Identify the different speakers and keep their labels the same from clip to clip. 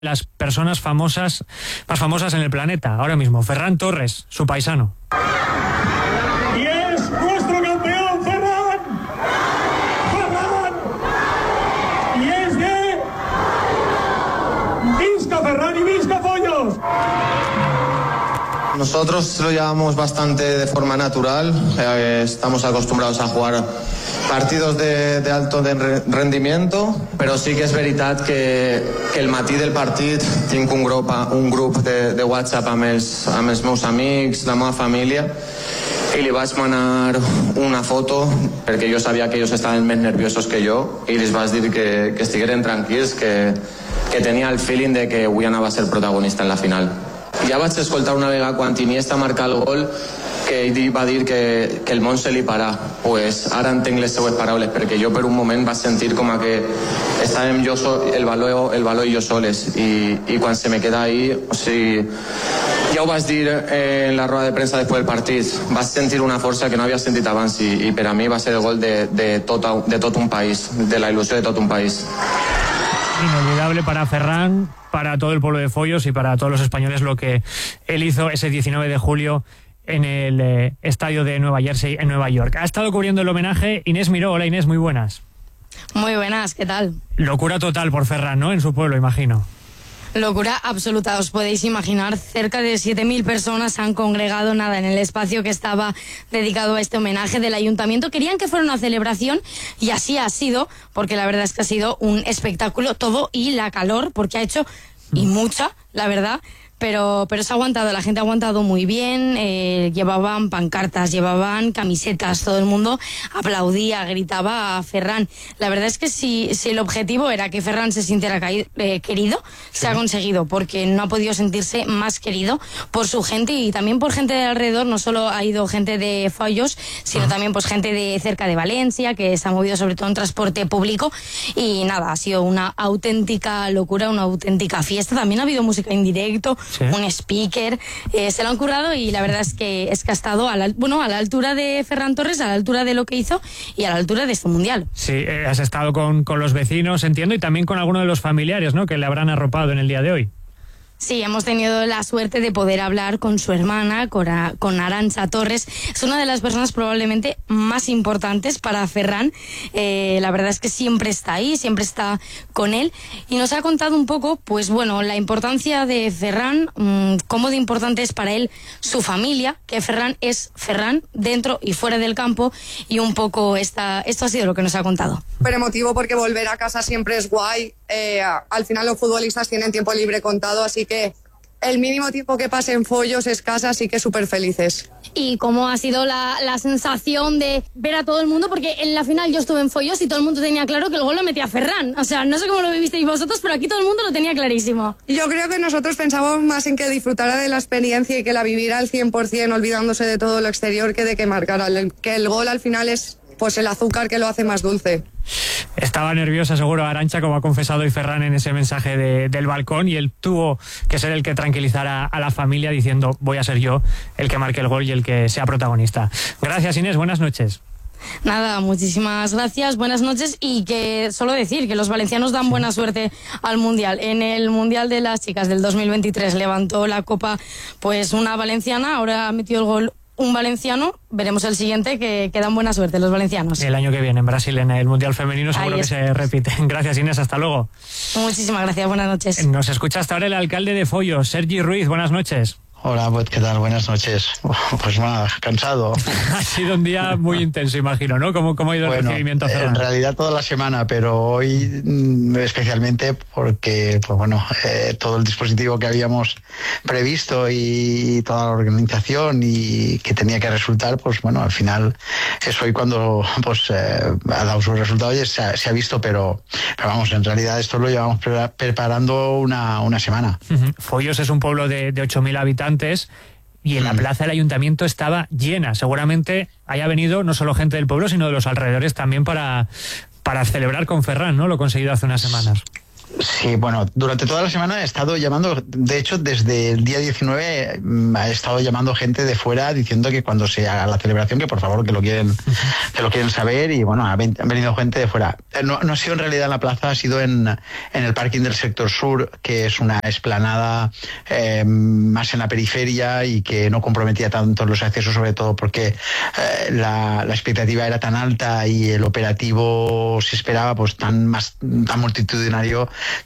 Speaker 1: Las personas famosas, más famosas en el planeta, ahora mismo. Ferran Torres, su paisano.
Speaker 2: Y es nuestro campeón, Ferran. ¡Ferran! Y es de... ¡Visca Ferran y visca Follos!
Speaker 3: Nosotros lo llevamos bastante de forma natural. Estamos acostumbrados a jugar partidos de alto rendimiento, però sí que és veritat que el matí del partit tinc un grup de WhatsApp amb els meus amics, la meva família, i li vaig manar una foto perquè jo sabia que ells estaven més nerviosos que jo i els vaig dir que estigueren tranquils, que tenia el feeling de que avui anava a ser protagonista en la final. Ja vaig escoltar una vegada quan Iniesta marca el gol que ell va dir que el món se li parà. Pues ara entenc les seues paraules, perquè jo per un moment vaig sentir com que estàvem el valor i jo soles, i quan se me queda ahí, o sigui, ja ho vaig dir en la roda de premsa després del partit, vaig sentir una força que no havia sentit abans, i per a mi va ser el gol de tot un país, de la il·lusió de tot un país.
Speaker 1: Inolvidable para Ferran, para todo el pueblo de Follos y para todos los españoles lo que él hizo ese 19 de julio en el estadio de Nueva Jersey, en Nueva York. Ha estado cubriendo el homenaje Inés Miró. Hola Inés, muy buenas.
Speaker 4: Muy buenas, ¿qué tal?
Speaker 1: Locura total por Ferran, ¿no? En su pueblo, imagino.
Speaker 4: Locura absoluta, os podéis imaginar, cerca de 7.000 personas han congregado en el espacio que estaba dedicado a este homenaje del ayuntamiento. Querían que fuera una celebración y así ha sido, porque la verdad es que ha sido un espectáculo todo, y la calor, porque ha hecho, y mucha, la verdad. Pero se ha aguantado, la gente ha aguantado muy bien, llevaban pancartas, llevaban camisetas, todo el mundo aplaudía, gritaba a Ferran. La verdad es que si el objetivo era que Ferran se sintiera querido, se ha conseguido, porque no ha podido sentirse más querido por su gente y también por gente de alrededor. No solo ha ido gente de Follos, sino también pues gente de cerca de Valencia, que se ha movido sobre todo en transporte público, y nada, ha sido una auténtica locura, una auténtica fiesta. También ha habido música en directo. Sí. Un speaker, se lo han currado, y la verdad es que ha estado a la altura de Ferran Torres, a la altura de lo que hizo y a la altura de este mundial.
Speaker 1: Sí, has estado con los vecinos, entiendo, y también con algunos de los familiares, ¿no?, que le habrán arropado en el día de hoy.
Speaker 4: Sí, hemos tenido la suerte de poder hablar con su hermana, con Arantxa Torres. Es una de las personas probablemente más importantes para Ferran. La verdad es que siempre está ahí, siempre está con él. Y nos ha contado un poco, pues bueno, la importancia de Ferran, cómo de importante es para él su familia, que Ferran es Ferran dentro y fuera del campo. Y un poco esto ha sido lo que nos ha contado.
Speaker 5: Súper emotivo, porque volver a casa siempre es guay. Al final los futbolistas tienen tiempo libre contado, así que el mínimo tiempo que pase en Follos es casa, así que súper felices.
Speaker 6: ¿Y cómo ha sido la sensación de ver a todo el mundo? Porque en la final yo estuve en Follos y todo el mundo tenía claro que el gol lo metía Ferran. O sea, no sé cómo lo vivisteis vosotros, pero aquí todo el mundo lo tenía clarísimo.
Speaker 5: Yo creo que nosotros pensábamos más en que disfrutara de la experiencia y que la viviera al 100%, olvidándose de todo lo exterior, que de que marcara. Que el gol al final es pues el azúcar que lo hace más dulce.
Speaker 1: Estaba nerviosa seguro Arantxa, como ha confesado hoy Ferran en ese mensaje del balcón, y él tuvo que ser el que tranquilizara a la familia diciendo: voy a ser yo el que marque el gol y el que sea protagonista. Gracias Inés, buenas noches.
Speaker 4: Nada, muchísimas gracias, buenas noches, y que solo decir que los valencianos dan buena suerte al Mundial. En el Mundial de las chicas del 2023 levantó la copa pues una valenciana, ahora ha metido el gol un valenciano. Veremos el siguiente, que dan buena suerte los valencianos.
Speaker 1: El año que viene en Brasil, en el Mundial Femenino, seguro que se repite. Gracias Inés, hasta luego.
Speaker 4: Muchísimas gracias, buenas noches.
Speaker 1: Nos escucha hasta ahora el alcalde de Follos, Sergi Ruiz, buenas noches.
Speaker 7: Hola, pues ¿qué tal? Buenas noches. Pues más cansado.
Speaker 1: Ha sido un día muy intenso, imagino, ¿no? ¿Cómo ha ido el recibimiento a Ferran?
Speaker 7: En realidad toda la semana, pero hoy especialmente porque, pues bueno, todo el dispositivo que habíamos previsto y toda la organización y que tenía que resultar, pues bueno, al final es hoy cuando pues ha dado sus resultados y se ha visto, pero vamos, en realidad esto lo llevamos preparando una semana.
Speaker 1: Follos es un pueblo de 8.000 habitantes. Y en la plaza del ayuntamiento estaba llena. Seguramente haya venido no solo gente del pueblo, sino de los alrededores también para celebrar con Ferran, ¿no? Lo conseguido hace unas semanas.
Speaker 7: Sí, bueno, durante toda la semana he estado llamando, de hecho desde el día 19 he estado llamando gente de fuera diciendo que cuando se haga la celebración que por favor que lo quieren saber, y bueno, han venido gente de fuera. No ha sido en realidad en la plaza, ha sido en el parking del sector sur, que es una explanada más en la periferia y que no comprometía tanto los accesos, sobre todo porque la expectativa era tan alta y el operativo se esperaba pues tan multitudinario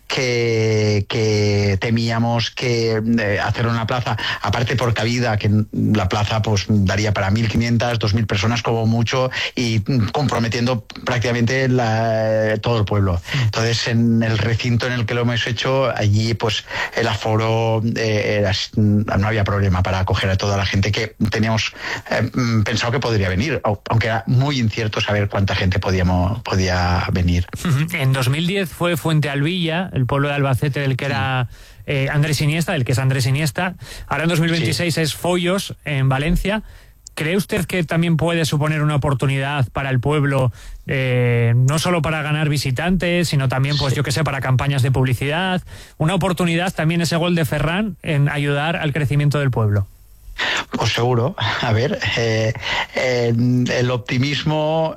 Speaker 7: que temíamos que hacerlo en la plaza, aparte por cabida, que la plaza pues daría para 1.500, 2.000 personas como mucho, y comprometiendo prácticamente todo el pueblo. Entonces, en el recinto en el que lo hemos hecho, allí pues el aforo no había problema para acoger a toda la gente que teníamos pensado que podría venir, aunque era muy incierto saber cuánta gente podía venir.
Speaker 1: En 2010 fue Fuentealbilla, el pueblo de Albacete del que era Andrés Iniesta, del que es Andrés Iniesta. Ahora en 2026 es Foios, en Valencia. ¿Cree usted que también puede suponer una oportunidad para el pueblo, no solo para ganar visitantes, sino también, pues yo que sé, para campañas de publicidad? Una oportunidad también ese gol de Ferran en ayudar al crecimiento del pueblo.
Speaker 7: Pues seguro. A ver, el optimismo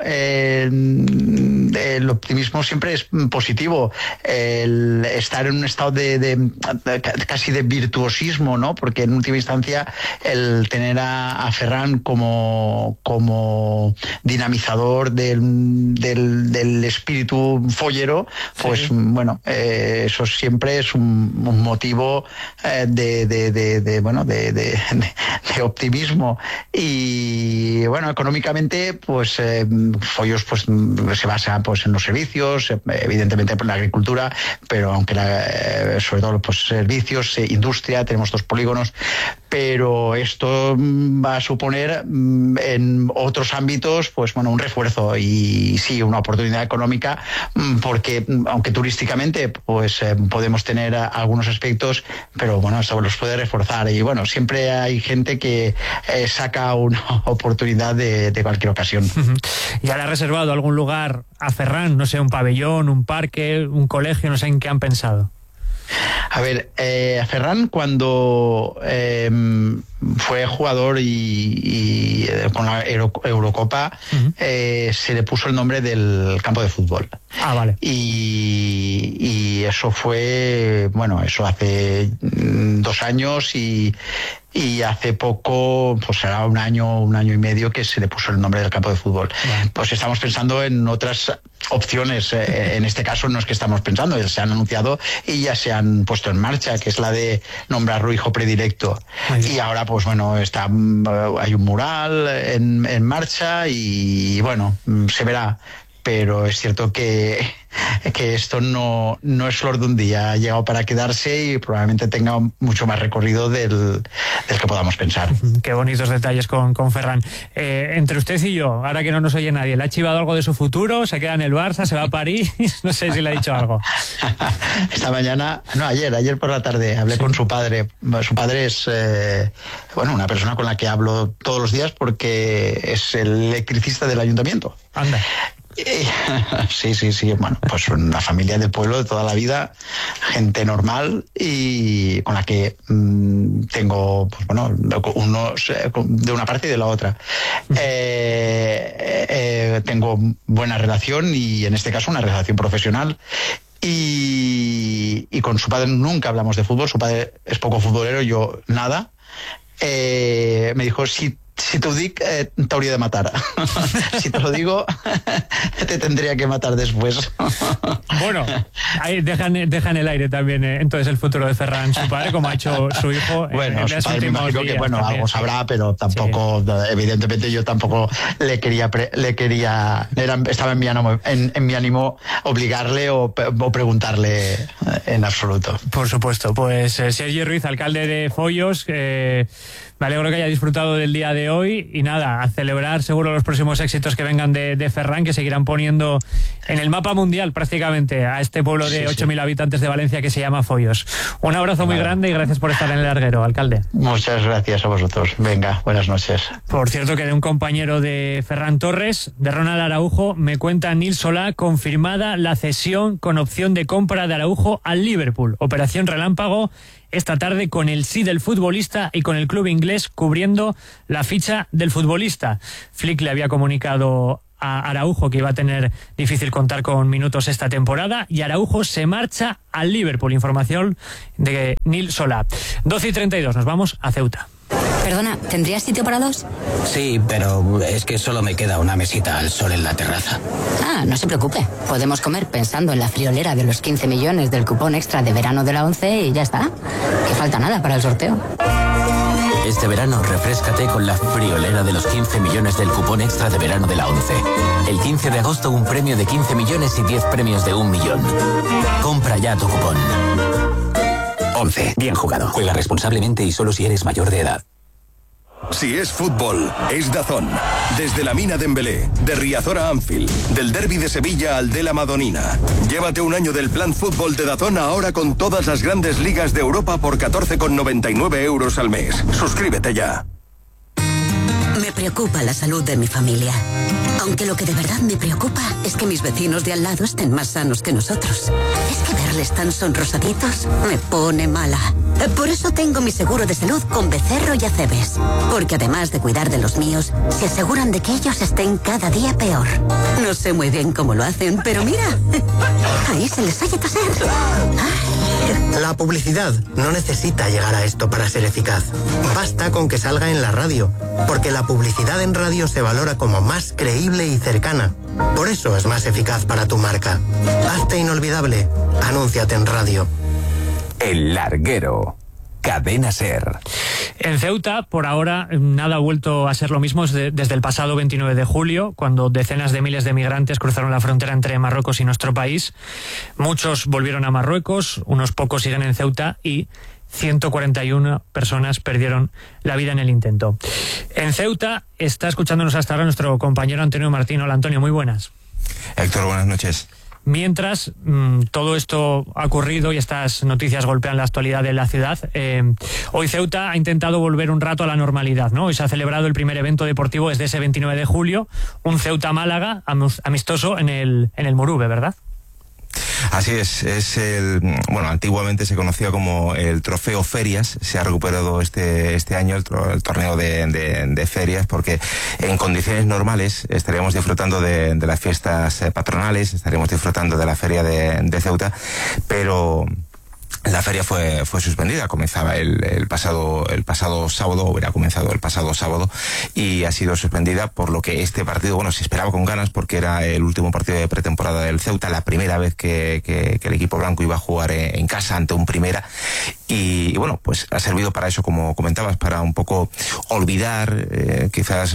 Speaker 7: siempre es positivo. El estar en un estado de casi de virtuosismo, ¿no? Porque en última instancia el tener a Ferran como dinamizador del espíritu follero, pues sí. Bueno, eso siempre es un motivo de optimismo. Y bueno, económicamente pues Foios pues se basa pues en los servicios, evidentemente en la agricultura, pero aunque sobre todo pues servicios, industria, tenemos 2 polígonos, pero esto va a suponer en otros ámbitos pues bueno, un refuerzo y sí, una oportunidad económica, porque aunque turísticamente pues podemos tener algunos aspectos, pero bueno, esto los puede reforzar, y bueno, siempre hay gente que saca una oportunidad de cualquier ocasión.
Speaker 1: ¿Ya le ha reservado algún lugar a Ferran? No sé, un pabellón, un parque, un colegio, no sé en qué han pensado.
Speaker 7: A ver, a Ferran cuando fue jugador y con la Eurocopa, se le puso el nombre del campo de fútbol.
Speaker 1: Ah, vale.
Speaker 7: Y eso fue, bueno, eso hace 2 años y hace poco, pues será un año y medio que se le puso el nombre del campo de fútbol. Bueno. Pues estamos pensando en otras opciones. En este caso no es que estamos pensando, se han anunciado y ya se han puesto en marcha, que es la de nombrarlo hijo predilecto. Y ahora pues bueno, hay un mural en marcha y bueno, se verá. Pero es cierto que esto no es flor de un día, ha llegado para quedarse y probablemente tenga mucho más recorrido del que podamos pensar.
Speaker 1: Qué bonitos detalles con Ferran. Entre usted y yo, ahora que no nos oye nadie, ¿le ha chivado algo de su futuro? ¿Se queda en el Barça? ¿Se va a París? No sé si le ha dicho algo.
Speaker 7: Esta mañana, no, ayer por la tarde hablé con su padre. Su padre es bueno, una persona con la que hablo todos los días porque es el electricista del ayuntamiento.
Speaker 1: Anda.
Speaker 7: Sí, bueno, pues una familia del pueblo de toda la vida, gente normal y con la que tengo, pues bueno, unos de una parte y de la otra. Tengo buena relación y en este caso una relación profesional. Y con su padre nunca hablamos de fútbol, su padre es poco futbolero, yo nada. Me dijo, si t'ho dic, t'hauria de matar. Si te lo digo, te tendría que matar después.
Speaker 1: Bueno, ahí dejan en el aire también entonces el futuro de Ferran, su padre, como ha hecho su hijo.
Speaker 7: Bueno, su padre me imagino que bueno, también, algo sabrá, pero tampoco, sí. Evidentemente yo tampoco estaba en mi ánimo obligarle o preguntarle en absoluto.
Speaker 1: Por supuesto, pues Sergi Ruiz, alcalde de Foios, Me alegro que haya disfrutado del día de hoy y nada, a celebrar seguro los próximos éxitos que vengan de Ferran, que seguirán poniendo en el mapa mundial prácticamente a este pueblo de 8.000 habitantes de Valencia que se llama Foios. Un abrazo muy grande y gracias por estar en el larguero, alcalde.
Speaker 7: Muchas gracias a vosotros. Venga, buenas noches.
Speaker 1: Por cierto, que de un compañero de Ferran Torres, de Ronald Araujo, me cuenta Nil Solá, confirmada la cesión con opción de compra de Araujo al Liverpool. Operación relámpago esta tarde con el sí del futbolista y con el club inglés cubriendo la ficha del futbolista. Flick le había comunicado a Araujo que iba a tener difícil contar con minutos esta temporada y Araujo se marcha al Liverpool. Información de Nil Solá. 12:32, nos vamos a Ceuta.
Speaker 8: Perdona, ¿tendrías sitio para dos?
Speaker 9: Sí, pero es que solo me queda una mesita al sol en la terraza.
Speaker 8: Ah, no se preocupe. Podemos comer pensando en la friolera de los 15 millones del cupón extra de verano de la ONCE y ya está. Que falta nada para el sorteo.
Speaker 10: Este verano refréscate con la friolera de los 15 millones del cupón extra de verano de la ONCE. El 15 de agosto un premio de 15 millones y 10 premios de 1 millón. Compra ya tu cupón. ONCE, bien jugado. Juega responsablemente y solo si eres mayor de edad.
Speaker 11: Si es fútbol, es DAZN. Desde la Mina Dembélé, de Riazor a Anfield, del Derbi de Sevilla al de la Madonina. Llévate un año del plan fútbol de DAZN ahora con todas las grandes ligas de Europa por 14,99 € al mes. Suscríbete ya.
Speaker 12: Me preocupa la salud de mi familia. Aunque lo que de verdad me preocupa es que mis vecinos de al lado estén más sanos que nosotros. Es que verles tan sonrosaditos me pone mala. Por eso tengo mi seguro de salud con Becerro y Acebes. Porque además de cuidar de los míos, se aseguran de que ellos estén cada día peor. No sé muy bien cómo lo hacen, pero mira, ahí se les oye toser. Ay.
Speaker 13: La publicidad no necesita llegar a esto para ser eficaz. Basta con que salga en la radio, porque la publicidad en radio se valora como más creíble y cercana. Por eso es más eficaz para tu marca. Hazte inolvidable. Anúnciate en radio.
Speaker 10: El Larguero. Cadena SER.
Speaker 1: En Ceuta, por ahora, nada ha vuelto a ser lo mismo desde el pasado 29 de julio, cuando decenas de miles de migrantes cruzaron la frontera entre Marruecos y nuestro país. Muchos volvieron a Marruecos, unos pocos siguen en Ceuta y 141 personas perdieron la vida en el intento. En Ceuta está escuchándonos hasta ahora nuestro compañero Antonio Martín. Hola, Antonio, muy buenas.
Speaker 14: Héctor, buenas noches.
Speaker 1: Mientras todo esto ha ocurrido y estas noticias golpean la actualidad de la ciudad, hoy Ceuta ha intentado volver un rato a la normalidad, ¿no? Hoy se ha celebrado el primer evento deportivo desde ese 29 de julio, un Ceuta-Málaga amistoso en el Morube, ¿verdad?
Speaker 14: Así es antiguamente se conocía como el Trofeo Ferias. Se ha recuperado este año el torneo de ferias, porque en condiciones normales estaríamos disfrutando de las fiestas patronales, estaríamos disfrutando de la feria de Ceuta, pero la feria fue suspendida. Comenzaba el pasado sábado, o hubiera comenzado el pasado sábado, y ha sido suspendida, por lo que este partido, se esperaba con ganas, porque era el último partido de pretemporada del Ceuta, la primera vez que el equipo blanco iba a jugar en casa ante un Primera, y pues ha servido para eso, como comentabas, para un poco olvidar, quizás,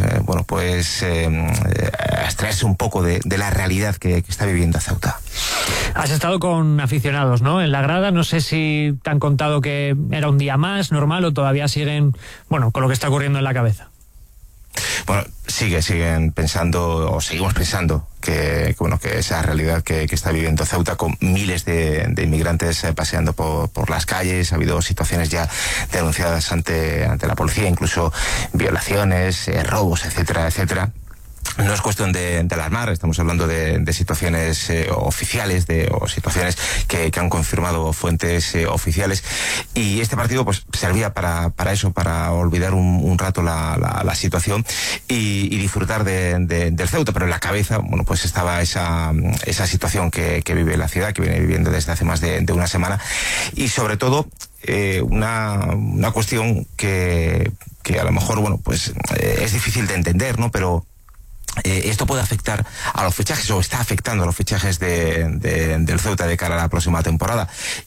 Speaker 14: abstraerse un poco de la realidad que está viviendo Ceuta.
Speaker 1: Has estado con aficionados, ¿no?, en la grada. No sé si te han contado que era un día más normal o todavía siguen, con lo que está ocurriendo en la cabeza.
Speaker 14: Bueno, siguen pensando, o seguimos pensando que esa realidad que está viviendo Ceuta, con miles de inmigrantes paseando por las calles. Ha habido situaciones ya denunciadas ante la policía, incluso violaciones, robos, etcétera, etcétera. No es cuestión de alarmar, estamos hablando de situaciones oficiales, o situaciones que han confirmado fuentes oficiales, y este partido servía para eso, para olvidar un rato la situación y disfrutar del Ceuta, pero en la cabeza estaba esa situación que vive la ciudad, que viene viviendo desde hace más de una semana, y sobre todo una cuestión que a lo mejor es difícil de entender, ¿no? Pero esto puede afectar a los fichajes, o está afectando a los fichajes del Ceuta de cara a la próxima temporada.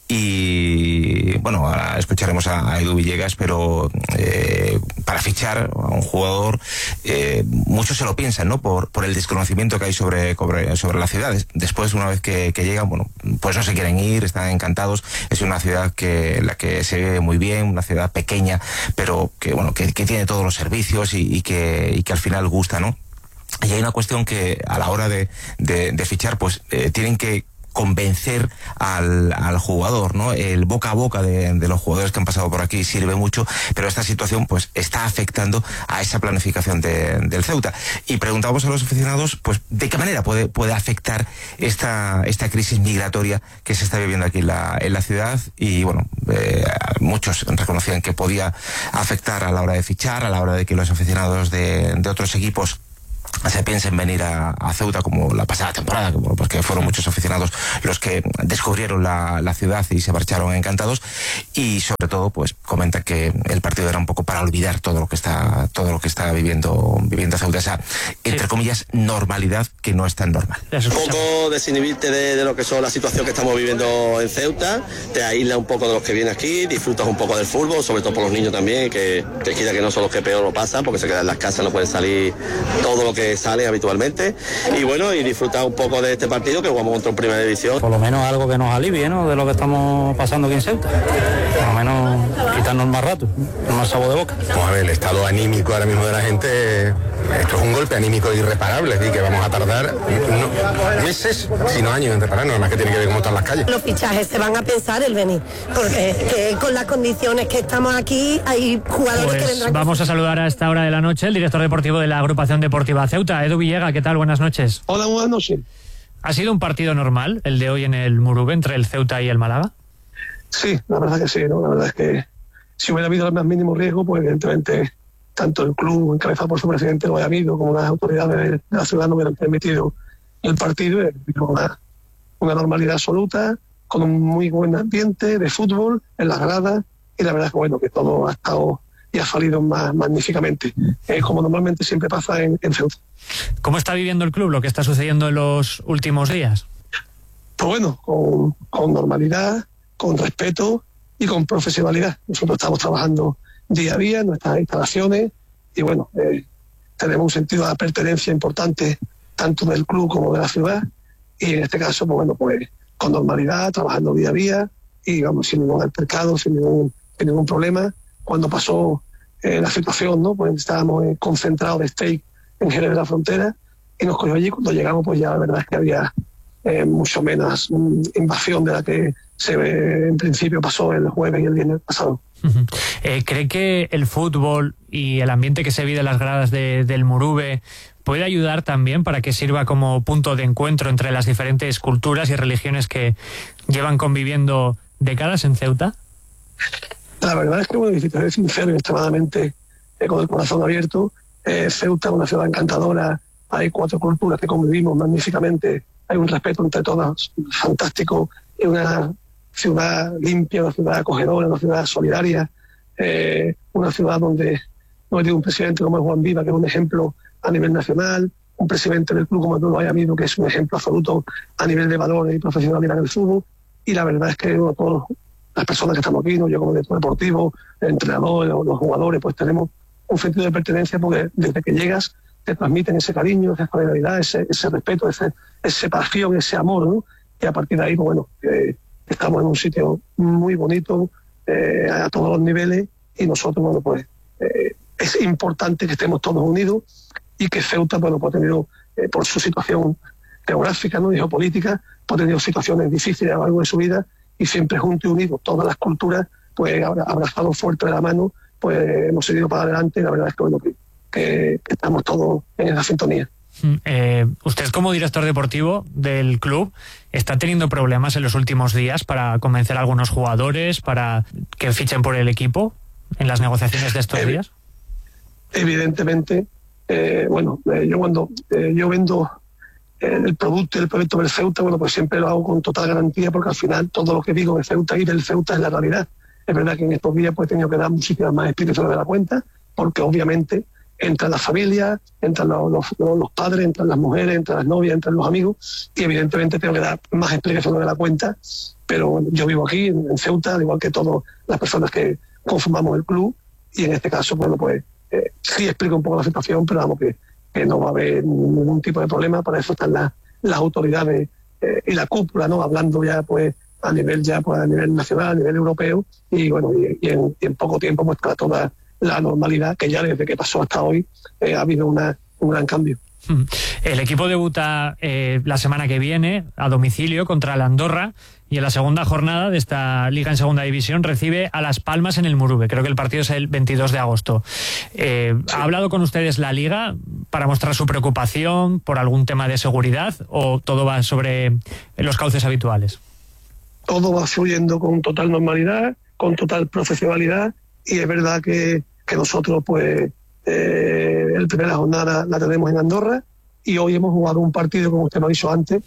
Speaker 14: Y bueno, ahora escucharemos a Edu Villegas, pero para fichar a un jugador, muchos se lo piensan, ¿no? Por el desconocimiento que hay sobre las ciudades. Después, una vez que llegan, bueno, pues no se quieren ir, están encantados. Es una ciudad en la que se vive muy bien, una ciudad pequeña, pero que bueno, que tiene todos los servicios y que al final gusta, ¿no? Y hay una cuestión que a la hora de fichar, pues tienen que convencer al jugador, ¿no? El boca a boca de los jugadores que han pasado por aquí sirve mucho, pero esta situación pues está afectando a esa planificación del Ceuta. Y preguntamos a los aficionados, pues, ¿de qué manera puede afectar esta crisis migratoria que se está viviendo aquí en la ciudad? Y bueno, muchos reconocían que podía afectar a la hora de fichar, a la hora de que los aficionados de otros equipos se piensa en venir a Ceuta, como la pasada temporada, porque fueron muchos aficionados los que descubrieron la ciudad y se marcharon encantados. Y sobre todo, pues comenta que el partido era un poco para olvidar todo lo que está viviendo Ceuta, esa, entre comillas, normalidad que no es tan normal.
Speaker 15: Un poco desinhibirte de lo que son la situación que estamos viviendo en Ceuta, te aísla un poco de los que vienen aquí, disfrutas un poco del fútbol, sobre todo por los niños también, que quiera que no son los que peor lo pasan, porque se quedan en las casas, no pueden salir todo lo que sale habitualmente, y bueno, y disfrutar un poco de este partido que jugamos contra un Primera División.
Speaker 16: Por lo menos algo que nos alivie, ¿no?, de lo que estamos pasando aquí en Ceuta. Por lo menos quitarnos más rato, más sabor de boca.
Speaker 17: Pues a ver, el estado anímico ahora mismo de la gente, esto es un golpe anímico irreparable, es decir, que vamos a tardar meses, si no años en repararnos, además que tiene que ver cómo están las calles.
Speaker 18: Los fichajes se van a pensar el venir, porque que con las condiciones que estamos aquí hay jugadores
Speaker 1: pues
Speaker 18: que vendrán.
Speaker 1: Vamos a saludar a esta hora de la noche el director deportivo de la agrupación deportiva Ceuta, Edu Villegas. ¿Qué tal? Buenas noches.
Speaker 19: Hola, buenas noches.
Speaker 1: ¿Ha sido un partido normal el de hoy en el Murube entre el Ceuta y el Málaga?
Speaker 19: Sí, la verdad que sí, ¿no? La verdad es que si hubiera habido el más mínimo riesgo, pues evidentemente tanto el club encabezado por su presidente lo haya habido, como las autoridades de la ciudad no hubieran permitido el partido. Una normalidad absoluta, con un muy buen ambiente de fútbol en las gradas, y la verdad es que bueno, que todo ha estado y ha salido magníficamente, como normalmente siempre pasa en Ceuta.
Speaker 1: ¿Cómo está viviendo el club lo que está sucediendo en los últimos días?
Speaker 19: Pues bueno, con normalidad, con respeto y con profesionalidad. Nosotros estamos trabajando día a día en nuestras instalaciones y bueno, tenemos un sentido de pertenencia importante tanto del club como de la ciudad, y en este caso, pues bueno, pues con normalidad, trabajando día a día y vamos, sin ningún altercado, sin ningún problema. Cuando pasó la situación, ¿no?, pues estábamos concentrados de steak en Jerez de la Frontera y nos cogió allí. Cuando llegamos, pues ya la verdad es que había mucho menos invasión de la que en principio pasó el jueves y el viernes pasado.
Speaker 1: ¿Cree que el fútbol y el ambiente que se vive en las gradas del Murube puede ayudar también para que sirva como punto de encuentro entre las diferentes culturas y religiones que llevan conviviendo décadas en Ceuta?
Speaker 19: La verdad es que, bueno, si te soy sincero y extremadamente con el corazón abierto, Ceuta es una ciudad encantadora, hay 4 culturas que convivimos magníficamente, hay un respeto entre todas fantástico, es una ciudad limpia, una ciudad acogedora, una ciudad solidaria, una ciudad donde no hay un presidente como es Juan Viva, que es un ejemplo a nivel nacional, un presidente del club como Nuno Ayamido, que es un ejemplo absoluto a nivel de valores y profesionalidad en el fútbol, y la verdad es que todas las personas que estamos aquí, ¿no?, yo como director deportivo, el entrenador, los jugadores, pues tenemos un sentido de pertenencia, porque desde que llegas te transmiten ese cariño, esa solidaridad, ese respeto, esa pasión, ese amor, ¿no? Y a partir de ahí, pues bueno, estamos en un sitio muy bonito, a todos los niveles, y nosotros, bueno, pues es importante que estemos todos unidos y que Ceuta, bueno, pues ha tenido, por su situación geográfica, ¿no?, y geopolítica, pues ha tenido situaciones difíciles a lo largo de su vida, y siempre juntos y unidos, todas las culturas, pues abrazados fuerte de la mano, pues hemos seguido para adelante, y la verdad es que, bueno, que estamos todos en esa sintonía.
Speaker 1: Usted, como director deportivo del club, ¿está teniendo problemas en los últimos días para convencer a algunos jugadores para que fichen por el equipo en las negociaciones de estos días?
Speaker 19: Evidentemente, bueno, yo cuando yo vendo el producto y el proyecto del Ceuta, bueno, pues siempre lo hago con total garantía, porque al final todo lo que digo de Ceuta y del Ceuta es la realidad. Es verdad que en estos días pues he tenido que dar muchísimas más explicaciones de la cuenta, porque obviamente entran las familias, entran los padres, entran las mujeres, entran las novias, entran los amigos, y evidentemente tengo que dar más explicaciones de la cuenta, pero bueno, yo vivo aquí en Ceuta, al igual que todas las personas que conformamos el club, y en este caso, bueno, pues sí explico un poco la situación, pero vamos, que no va a haber ningún tipo de problema. Para eso están las autoridades y la cúpula, ¿no? Hablando ya pues a nivel nacional, a nivel europeo, y bueno, y en poco tiempo muestra toda la normalidad, que ya desde que pasó hasta hoy ha habido un gran cambio.
Speaker 1: El equipo debuta la semana que viene a domicilio contra el Andorra, y en la segunda jornada de esta liga en segunda división recibe a Las Palmas en el Muruve. Creo que el partido es el 22 de agosto. ¿Ha hablado con ustedes la liga para mostrar su preocupación por algún tema de seguridad, o todo va sobre los cauces habituales?
Speaker 19: Todo va fluyendo con total normalidad, con total profesionalidad, y es verdad que nosotros pues la primera jornada la tenemos en Andorra, y hoy hemos jugado un partido, como usted me ha dicho antes,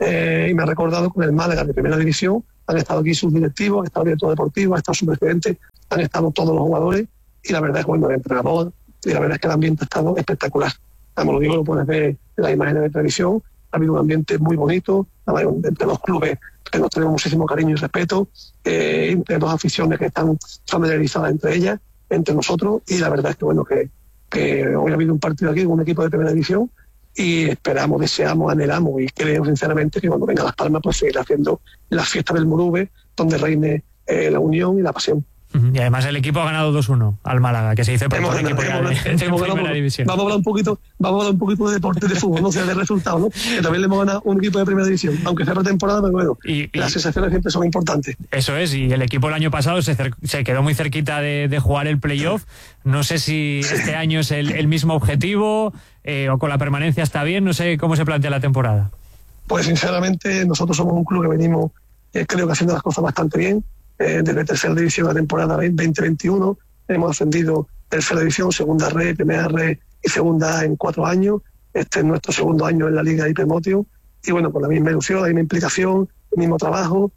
Speaker 19: y me ha recordado, con el Málaga de primera división. Han estado aquí sus directivos, ha estado el director deportivo, ha estado su presidente, han estado todos los jugadores, y la verdad es que, bueno, el entrenador, y la verdad es que el ambiente ha estado espectacular. Como lo digo, lo puedes ver en las imágenes de televisión, ha habido un ambiente muy bonito, entre los clubes que nos tenemos muchísimo cariño y respeto, entre dos aficiones que están familiarizadas entre ellas, entre nosotros, y la verdad es que, bueno, que hoy ha habido un partido aquí con un equipo de primera división, y esperamos, deseamos, anhelamos, y creo sinceramente que cuando venga Las Palmas pues seguirá haciendo la fiesta del Muruve, donde reine la unión y la pasión.
Speaker 1: Y además el equipo ha ganado 2-1 al Málaga, que se dice por el equipo de primera división.
Speaker 19: Vamos a hablar un poquito de deporte, de fútbol, no sea de resultados, ¿no? Que también le hemos ganado un equipo de primera división, aunque sea pretemporada, pero bueno, las sensaciones siempre son importantes.
Speaker 1: Eso es, y el equipo el año pasado se quedó muy cerquita de jugar el playoff. No sé si este año es el mismo objetivo, o con la permanencia está bien, no sé cómo se plantea la temporada.
Speaker 19: Pues sinceramente nosotros somos un club que venimos, creo que haciendo las cosas bastante bien. Desde tercera división la temporada 2021 hemos ascendido tercera división, segunda red, primera red y segunda A en 4 años. Este es nuestro segundo año en la Liga Hypermotion, y bueno, con la misma ilusión, la misma implicación, el mismo trabajo,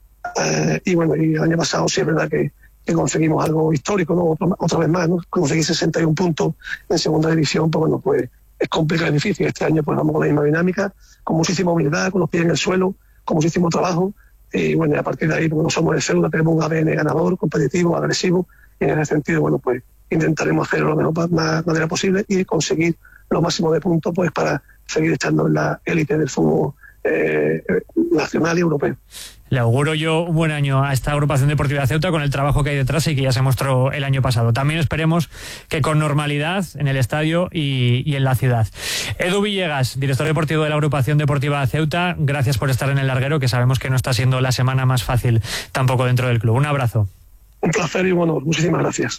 Speaker 19: y bueno, y el año pasado sí es verdad que conseguimos algo histórico, ¿no? Otra vez más, ¿no? Conseguir 61 puntos en segunda división, pues bueno, pues es complicado y difícil. Este año pues vamos con la misma dinámica, con muchísima humildad, con los pies en el suelo, con muchísimo trabajo. Y bueno, y a partir de ahí, porque no somos el Ceuta, tenemos un ADN ganador, competitivo, agresivo, y en ese sentido, bueno, pues intentaremos hacerlo lo mejor manera posible y conseguir lo máximo de puntos, pues para seguir echando en la élite del fútbol nacional y europeo.
Speaker 1: Le auguro yo un buen año a esta agrupación deportiva de Ceuta, con el trabajo que hay detrás y que ya se mostró el año pasado. También esperemos que con normalidad en el estadio y en la ciudad. Edu Villegas, director deportivo de la agrupación deportiva de Ceuta, gracias por estar en el larguero, que sabemos que no está siendo la semana más fácil tampoco dentro del club. Un abrazo.
Speaker 19: Un placer y bueno, muchísimas gracias.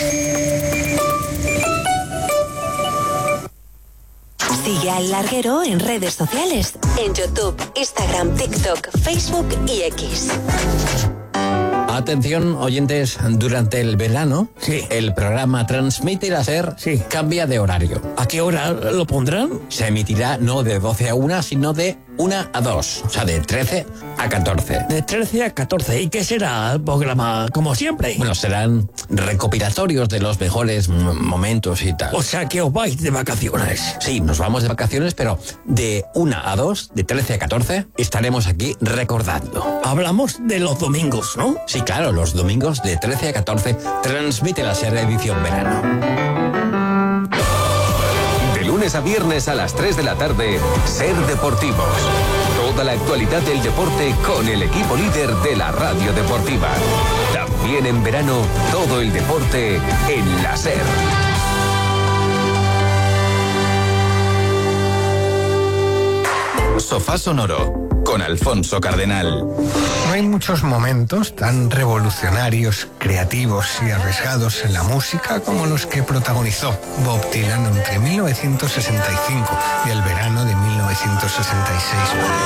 Speaker 20: Sigue al Larguero en redes sociales, en YouTube, Instagram, TikTok, Facebook y X.
Speaker 9: Atención, oyentes, durante el verano, el programa Transmite la SER cambia de horario.
Speaker 21: ¿A qué hora lo pondrán?
Speaker 9: Se emitirá no de 12 a 1, sino de 1 a 2, o sea, de 13 a 14.
Speaker 21: De 13 a 14. ¿Y qué será el programa, como siempre?
Speaker 9: Bueno, serán recopilatorios de los mejores momentos y tal.
Speaker 21: O sea, que os vais de vacaciones.
Speaker 9: Sí, nos vamos de vacaciones, pero de 1 a 2, de 13 a 14, estaremos aquí recordando.
Speaker 21: Hablamos de los domingos, ¿no?
Speaker 9: Sí, claro, los domingos de 13 a 14 transmite la SER edición verano.
Speaker 22: De lunes a viernes a las 3 de la tarde, SER Deportivos. Toda la actualidad del deporte con el equipo líder de la radio deportiva. También en verano, todo el deporte en la SER.
Speaker 23: Sofá Sonoro, con Alfonso Cardenal.
Speaker 24: No hay muchos momentos tan revolucionarios, creativos y arriesgados en la música como los que protagonizó Bob Dylan entre 1965 y el verano de 1966.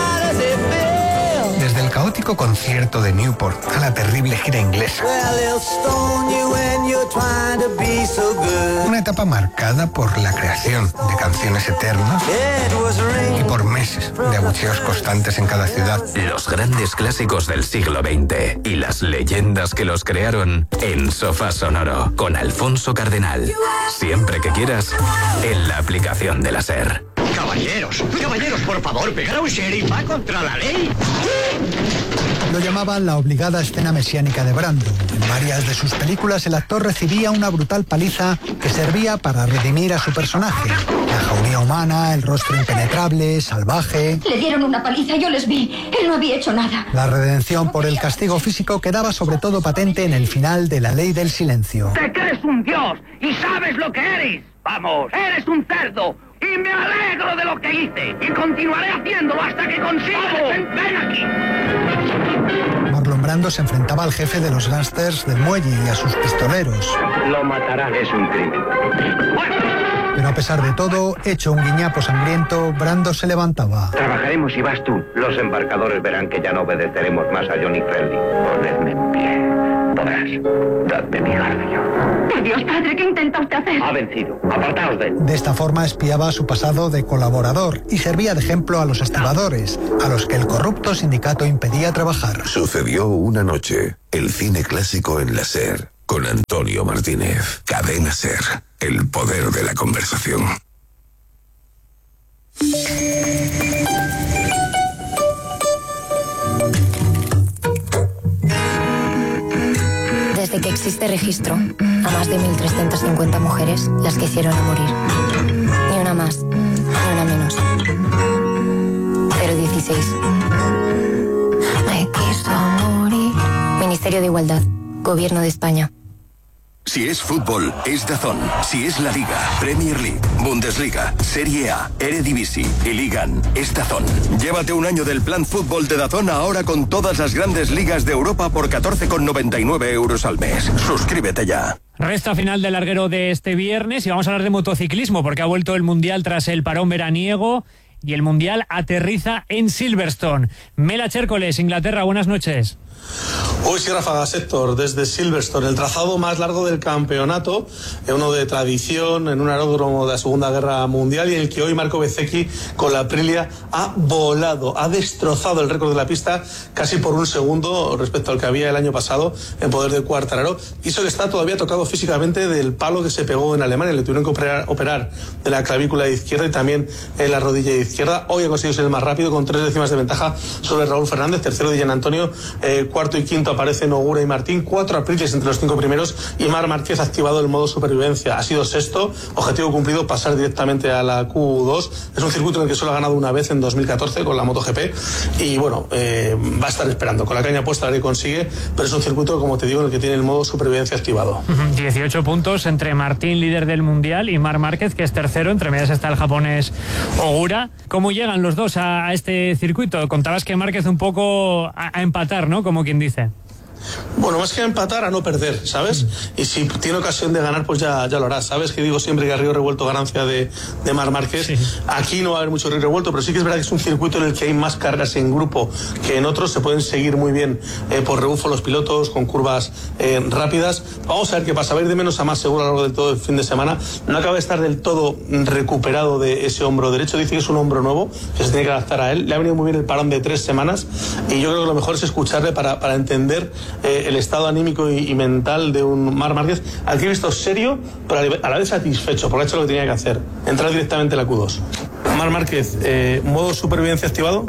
Speaker 24: Desde el caótico concierto de Newport a la terrible gira inglesa. Una etapa marcada por la creación de canciones eternas y por meses de abucheos constantes en cada ciudad.
Speaker 22: Los grandes clásicos del siglo XX y las leyendas que los crearon en Sofá Sonoro con Alfonso Cardenal. Siempre que quieras, en la aplicación de la SER.
Speaker 2: Caballeros, por favor, pegar a un sheriff va contra la ley.
Speaker 3: Lo llamaban la obligada escena mesiánica de Brando. En varias de sus películas el actor recibía una brutal paliza que servía para redimir a su personaje. La jauría humana, el rostro impenetrable, salvaje.
Speaker 5: Le dieron una paliza, yo les vi. Él no había hecho nada.
Speaker 3: La redención por el castigo físico quedaba sobre todo patente en el final de La Ley del Silencio.
Speaker 2: Te crees un dios y sabes lo que eres. Vamos, eres un cerdo. Y me alegro de lo que hice. Y continuaré haciéndolo hasta que consiga. ¡Ven aquí!
Speaker 3: Marlon Brando se enfrentaba al jefe de los gángsters del muelle y a sus pistoleros.
Speaker 2: Lo matarán, es un crimen.
Speaker 3: Pero a pesar de todo, hecho un guiñapo sangriento, Brando se levantaba.
Speaker 2: Trabajaremos y vas tú. Los embarcadores verán que ya no obedeceremos más a Johnny Crowley. Ponedme en pie. Podrás. Dadme mi garfio.
Speaker 5: Por Dios, padre, ¿qué intenta usted hacer?
Speaker 2: Ha vencido. Apartaos de él.
Speaker 3: De esta forma espiaba su pasado de colaborador y servía de ejemplo a los estibadores, a los que el corrupto sindicato impedía trabajar.
Speaker 6: Sucedió una noche. El cine clásico en la SER. Con Antonio Martínez. Cadena SER. El poder de la conversación.
Speaker 25: Desde que existe registro, a más de 1.350 mujeres las que hicieron a morir. Ni una más, ni una menos. 016. Me quiso morir. Ministerio de Igualdad, Gobierno de España.
Speaker 11: Si es fútbol, es DAZN. Si es la Liga, Premier League, Bundesliga, Serie A, Eredivisie y Ligan, es DAZN. Llévate un año del plan fútbol de DAZN ahora con todas las grandes ligas de Europa por 14,99 euros al mes. Suscríbete ya.
Speaker 1: Resta final del larguero de este viernes y vamos a hablar de motociclismo porque ha vuelto el Mundial tras el parón veraniego y el Mundial aterriza en Silverstone. Mela Chércoles, Inglaterra, buenas noches.
Speaker 26: Hoy sí, ráfagas, Héctor, desde Silverstone, el trazado más largo del campeonato, uno de tradición en un aeródromo de la Segunda Guerra Mundial y en el que hoy Marco Bezzecchi con la Aprilia ha volado, ha destrozado el récord de la pista casi por un segundo respecto al que había el año pasado en poder de Quartararo. Y eso que está todavía tocado físicamente del palo que se pegó en Alemania, le tuvieron que operar de la clavícula izquierda y también en la rodilla izquierda. Hoy ha conseguido ser el más rápido con 3 décimas de ventaja sobre Raúl Fernández, tercero de Gian Antonio, cuarto y quinto aparecen Ogura y Martín, 4 Aprilias entre los 5 primeros y Marc Márquez ha activado el modo supervivencia. Ha sido sexto, objetivo cumplido, pasar directamente a la Q2. Es un circuito en el que solo ha ganado una vez en 2014 con la MotoGP y bueno, va a estar esperando. Con la caña puesta a ver qué consigue, pero es un circuito, como te digo, en el que tiene el modo supervivencia activado.
Speaker 1: 18 puntos entre Martín, líder del Mundial, y Marc Márquez, que es tercero. Entre medias está el japonés Ogura. ¿Cómo llegan los dos a este circuito? Contabas que Márquez un poco a empatar, ¿no? Como quien dice.
Speaker 26: Bueno, más que a empatar, a no perder, ¿sabes? Y si tiene ocasión de ganar, pues ya lo hará. ¿Sabes? Que digo siempre que a río revuelto ganancia de Marc Márquez. Sí. Aquí no va a haber mucho río revuelto, pero sí que es verdad que es un circuito en el que hay más cargas en grupo que en otros. Se pueden seguir muy bien por rebufo los pilotos, con curvas rápidas. Vamos a ver qué pasa. Va a ir de menos a más seguro a lo largo de todo el fin de semana. No acaba de estar del todo recuperado de ese hombro derecho. Dice que es un hombro nuevo, que se tiene que adaptar a él. Le ha venido muy bien el parón de 3 semanas y yo creo que lo mejor es escucharle para entender el estado anímico y mental de un Marc Márquez, al que he visto serio, pero a la vez satisfecho, porque ha hecho lo que tenía que hacer, entrar directamente en la Q2. Marc Márquez, ¿modo supervivencia activado?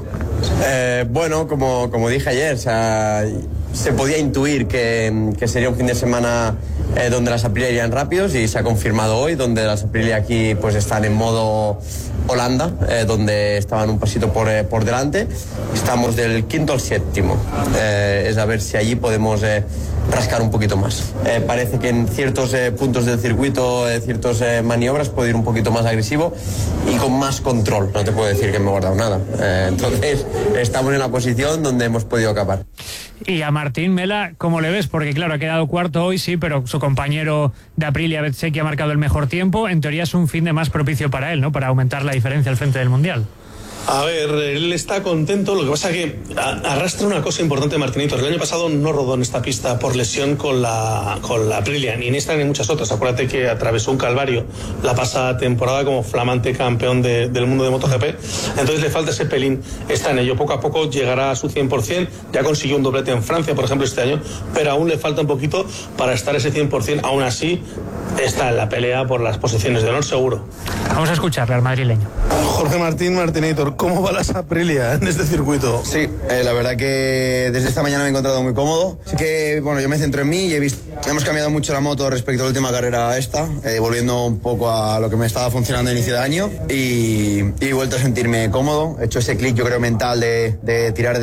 Speaker 27: Bueno, como dije ayer, o sea, se podía intuir que sería un fin de semana donde las Aprilia irían rápidos y se ha confirmado hoy, donde las Aprilia aquí pues están en modo Holanda, donde estaban un pasito por delante. Estamos del quinto al séptimo. Es a ver si allí podemos rascar un poquito más. Parece que en ciertos puntos del circuito, ciertas maniobras, puede ir un poquito más agresivo y con más control. No te puedo decir que me he guardado nada. Entonces, estamos en una posición donde hemos podido acabar.
Speaker 1: Y a Martín, Mela, ¿cómo le ves? Porque claro, ha quedado cuarto hoy, sí, pero su compañero de Aprilia, Bezzecchi, ha marcado el mejor tiempo. En teoría es un fin de más propicio para él, ¿no? Para aumentar la diferencia al frente del Mundial.
Speaker 26: A ver, él está contento, lo que pasa es que arrastra una cosa importante Martinitos. El año pasado no rodó en esta pista por lesión con la Aprilia, ni en esta ni en muchas otras. Acuérdate que atravesó un calvario la pasada temporada como flamante campeón del mundo de MotoGP. Entonces le falta ese pelín. Está en ello, poco a poco llegará a su 100%. Ya consiguió un doblete en Francia, por ejemplo, este año, pero aún le falta un poquito para estar ese 100%. Aún así, está en la pelea por las posiciones de honor, seguro.
Speaker 1: Vamos a escucharle al madrileño.
Speaker 26: Jorge Martinator, ¿cómo va las Aprilia en este circuito?
Speaker 4: Sí, la verdad que desde esta mañana me he encontrado muy cómodo. Así que, bueno, yo me centro en mí y hemos cambiado mucho la moto respecto a la última carrera a esta, volviendo un poco a lo que me estaba funcionando a inicio de año y he vuelto a sentirme cómodo. He hecho ese clic, yo creo, mental de tirar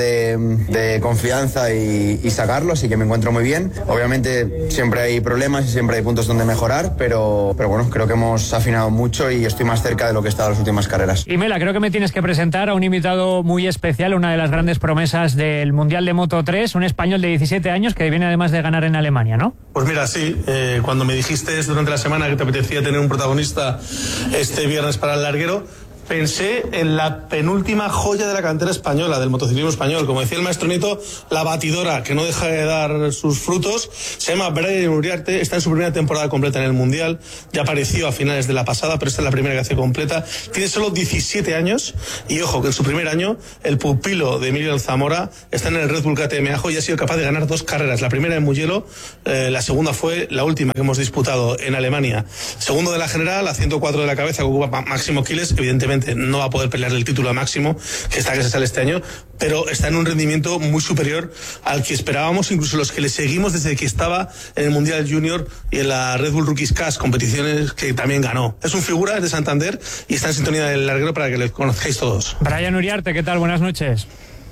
Speaker 4: de confianza y sacarlo, así que me encuentro muy bien. Obviamente siempre hay problemas y siempre hay puntos donde mejorar, pero bueno, creo que hemos afinado mucho y estoy más cerca de lo que he estado en las últimas carreras.
Speaker 1: Y Mela, creo que me tienes que presentar a un invitado muy especial, una de las grandes promesas del Mundial de Moto 3, un español de 17 años que viene además de ganar en Alemania, ¿no?
Speaker 26: Pues mira, sí, cuando me dijiste durante la semana que te apetecía tener un protagonista este viernes para el larguero, pensé en la penúltima joya de la cantera española, del motociclismo español. Como decía el maestro Nito, la batidora que no deja de dar sus frutos. Se llama Brian Uriarte, está en su primera temporada completa en el Mundial. Ya apareció a finales de la pasada, pero esta es la primera que hace completa. Tiene solo 17 años y ojo que en su primer año el pupilo de Emilio Zamora está en el Red Bull KTM Ajo y ha sido capaz de ganar 2 carreras. La primera en Mugello, la segunda fue la última que hemos disputado en Alemania. Segundo de la general, a 104 de la cabeza, que ocupa Máximo Quiles. Evidentemente no va a poder pelear el título a Máximo, que se sale este año, pero está en un rendimiento muy superior al que esperábamos, incluso los que le seguimos desde que estaba en el Mundial Junior y en la Red Bull Rookies Cup, competiciones que también ganó. Es un figura, es de Santander y está en sintonía del larguero para que le conozcáis todos.
Speaker 1: Brian Uriarte, ¿qué tal? Buenas noches.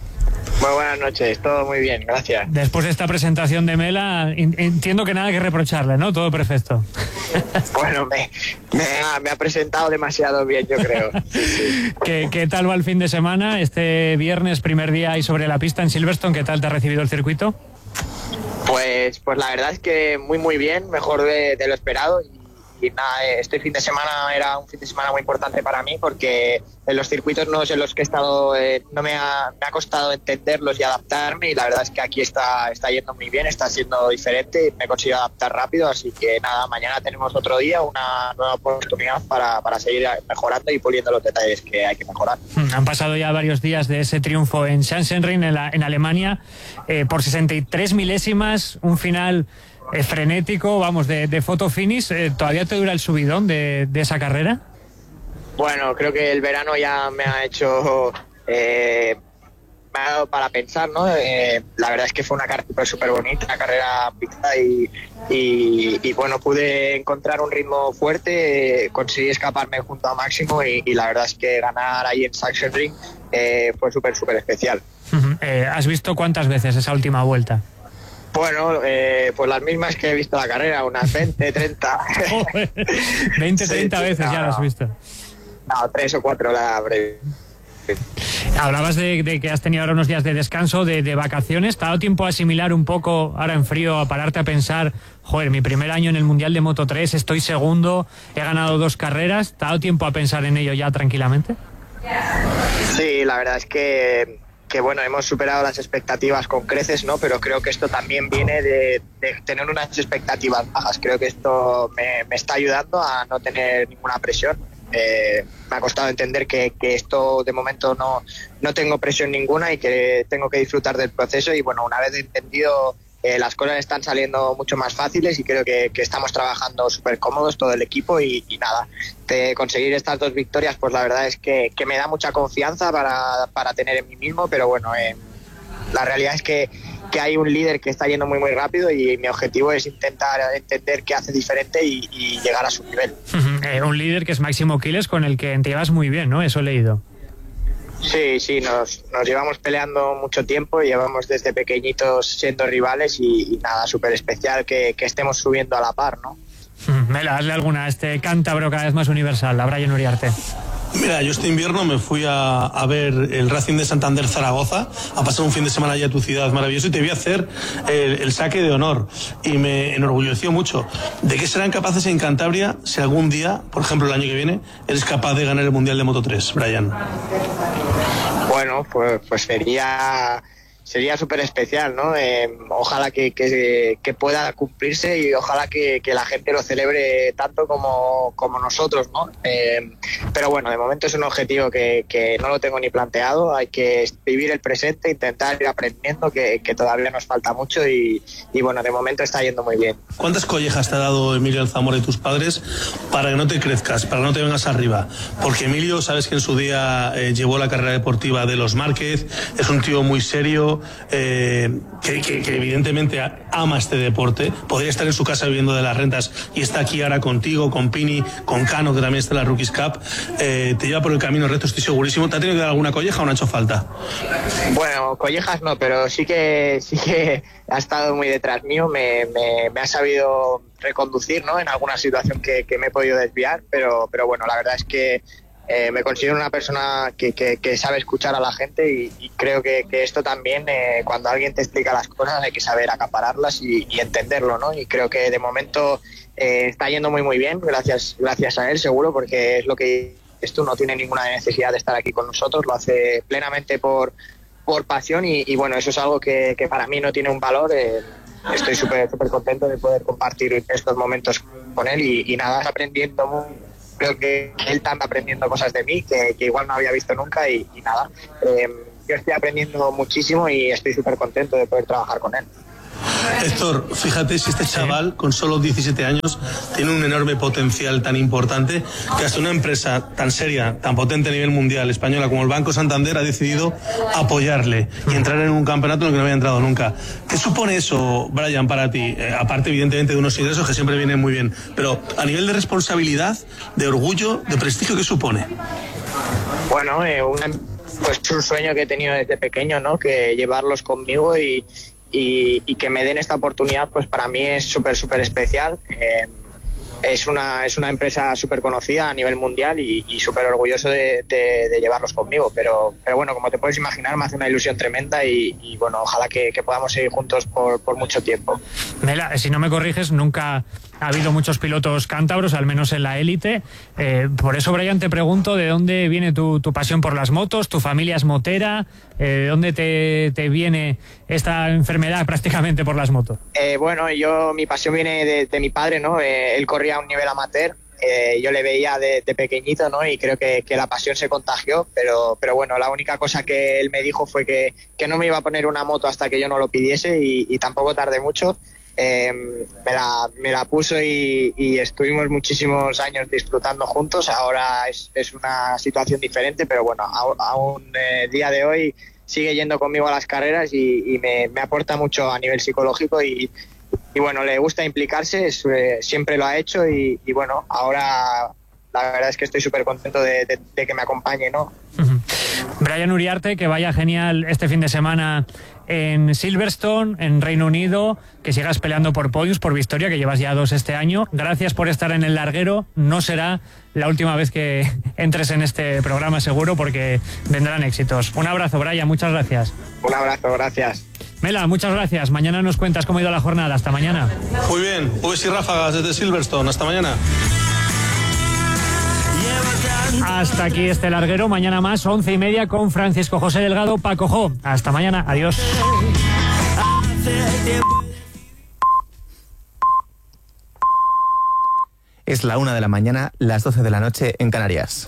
Speaker 7: Muy buenas noches, todo muy bien, gracias.
Speaker 1: Después de esta presentación de Mela, entiendo que nada que reprocharle, ¿no? Todo perfecto.
Speaker 7: Bueno, me ha presentado demasiado bien, yo creo. Sí.
Speaker 1: ¿Qué tal va el fin de semana? Este viernes, primer día ahí sobre la pista en Silverstone, ¿qué tal te ha recibido el circuito?
Speaker 7: Pues la verdad es que muy bien, mejor de lo esperado. Y nada, este fin de semana era un fin de semana muy importante para mí porque en los circuitos nuevos en los que he estado no me ha costado entenderlos y adaptarme, y la verdad es que aquí está yendo muy bien, está siendo diferente y me he conseguido adaptar rápido, así que nada, mañana tenemos otro día, una nueva oportunidad para seguir mejorando y puliendo los detalles que hay que mejorar.
Speaker 1: Han pasado ya varios días de ese triunfo en Sachsenring en Alemania, por 63 milésimas, un final frenético, vamos, de photo finish. ¿Todavía te dura el subidón de esa carrera?
Speaker 7: Bueno, creo que el verano ya me ha hecho me ha dado para pensar, ¿no? La verdad es que fue una carrera súper bonita, una carrera picada y bueno, pude encontrar un ritmo fuerte, conseguí escaparme junto a Máximo y la verdad es que ganar ahí en Sachsenring fue súper especial.
Speaker 1: ¿Has visto cuántas veces esa última vuelta?
Speaker 7: Bueno, pues las mismas que he visto la carrera, unas 20, 30.
Speaker 1: 20, 30 sí, veces ya las has visto.
Speaker 7: No, 3 o 4 la habré.
Speaker 1: Hablabas de que has tenido ahora unos días de descanso, de vacaciones. ¿Te ha dado tiempo a asimilar un poco, ahora en frío, a pararte a pensar, joder, mi primer año en el Mundial de Moto 3, estoy segundo, he ganado 2 carreras? ¿Te ha dado tiempo a pensar en ello ya tranquilamente?
Speaker 7: Sí, la verdad es que bueno, hemos superado las expectativas con creces, ¿no? Pero creo que esto también viene de tener unas expectativas bajas. Creo que esto me está ayudando a no tener ninguna presión. Me ha costado entender que esto de momento no tengo presión ninguna y que tengo que disfrutar del proceso, y bueno, una vez entendido, las cosas están saliendo mucho más fáciles y creo que estamos trabajando súper cómodos todo el equipo y nada, de conseguir estas 2 victorias, pues la verdad es que me da mucha confianza para tener en mí mismo, pero bueno, la realidad es que hay un líder que está yendo muy rápido y mi objetivo es intentar entender qué hace diferente y llegar a su nivel.
Speaker 1: Un líder que es Máximo Quiles, con el que te llevas muy bien, ¿no? Eso he leído.
Speaker 7: Sí, nos llevamos peleando mucho tiempo, llevamos desde pequeñitos siendo rivales y nada, súper especial que estemos subiendo a la par, ¿no?
Speaker 1: Mela, hazle alguna a este cántabro cada vez más universal, a Brian Uriarte.
Speaker 26: Mira, yo este invierno me fui a ver el Racing de Santander Zaragoza, a pasar un fin de semana allá a tu ciudad maravilloso, y te vi hacer el saque de honor y me enorgulleció mucho. ¿De qué serán capaces en Cantabria si algún día, por ejemplo el año que viene, eres capaz de ganar el Mundial de Moto 3, Brian?
Speaker 7: Bueno, pues sería súper especial, ¿no? Ojalá que pueda cumplirse y ojalá que la gente lo celebre tanto como nosotros, ¿no? Pero bueno, de momento es un objetivo que no lo tengo ni planteado. Hay que vivir el presente, intentar ir aprendiendo, que todavía nos falta mucho y bueno, de momento está yendo muy bien.
Speaker 26: ¿Cuántas collejas te ha dado Emilio Alzamora y tus padres para que no te crezcas, para que no te vengas arriba? Porque Emilio, sabes que en su día llevó la carrera deportiva de los Márquez, es un tío muy serio, que evidentemente ama este deporte, podría estar en su casa viviendo de las rentas y está aquí ahora contigo, con Pini, con Cano, que también está en la Rookies Cup, te lleva por el camino recto, estoy segurísimo. ¿Te ha tenido que dar alguna colleja o no ha hecho falta?
Speaker 7: Bueno, collejas no, pero sí que ha estado muy detrás mío, me ha sabido reconducir, ¿no? En alguna situación que me he podido desviar, pero bueno, la verdad es que me considero una persona que sabe escuchar a la gente y creo que esto también, cuando alguien te explica las cosas hay que saber acapararlas y entenderlo, ¿no? Y creo que de momento está yendo muy bien, gracias a él seguro, porque es lo que esto no tiene ninguna necesidad de estar aquí con nosotros, lo hace plenamente por pasión y bueno, eso es algo que para mí no tiene un valor. Estoy súper contento de poder compartir estos momentos con él y nada, aprendiendo. Creo que él está aprendiendo cosas de mí que igual no había visto nunca y nada. Yo estoy aprendiendo muchísimo y estoy súper contento de poder trabajar con él.
Speaker 26: Héctor, fíjate si este chaval con solo 17 años tiene un enorme potencial tan importante que hasta una empresa tan seria, tan potente a nivel mundial española como el Banco Santander ha decidido apoyarle y entrar en un campeonato en el que no había entrado nunca. ¿Qué supone eso, Brian, para ti? Aparte evidentemente de unos ingresos que siempre vienen muy bien, pero a nivel de responsabilidad, de orgullo, de prestigio, ¿qué supone?
Speaker 7: Bueno, pues un sueño que he tenido desde pequeño, ¿no? Que llevarlos conmigo y que me den esta oportunidad, pues para mí es súper especial. Es una empresa súper conocida a nivel mundial y súper orgulloso de llevarlos conmigo, pero bueno, como te puedes imaginar, me hace una ilusión tremenda y bueno, ojalá que podamos seguir juntos por mucho tiempo.
Speaker 1: Mela, si no me corriges, nunca ha habido muchos pilotos cántabros, al menos en la élite. Por eso, Brian, te pregunto, ¿de dónde viene tu pasión por las motos? ¿Tu familia es motera? ¿De dónde te viene esta enfermedad prácticamente por las motos?
Speaker 7: Bueno, mi pasión viene de mi padre, ¿no? Él corría a un nivel amateur. Yo le veía de pequeñito, ¿no? Y creo que la pasión se contagió, pero bueno, la única cosa que él me dijo fue que no me iba a poner una moto hasta que yo no lo pidiese y tampoco tardé mucho. Me la puso y estuvimos muchísimos años disfrutando juntos. Ahora es una situación diferente, pero bueno, aún día de hoy sigue yendo conmigo a las carreras y me aporta mucho a nivel psicológico y bueno, le gusta implicarse, siempre lo ha hecho y bueno, ahora la verdad es que estoy súper contento de que me acompañe, ¿no?
Speaker 1: Brian Uriarte, que vaya genial este fin de semana en Silverstone, en Reino Unido, que sigas peleando por podiums, por victoria, que llevas ya 2 este año. Gracias por estar en el larguero. No será la última vez que entres en este programa, seguro, porque vendrán éxitos. Un abrazo, Brian, muchas gracias.
Speaker 7: Un abrazo, gracias.
Speaker 1: Mela, muchas gracias. Mañana nos cuentas cómo ha ido la jornada. Hasta mañana.
Speaker 26: Muy bien, Ubes y ráfagas desde Silverstone. Hasta mañana.
Speaker 1: Hasta aquí este larguero. Mañana más, 11:30, con Francisco José Delgado, Paco Jo. Hasta mañana. Adiós.
Speaker 8: Es la 1 de la mañana, las 12 de la noche en Canarias.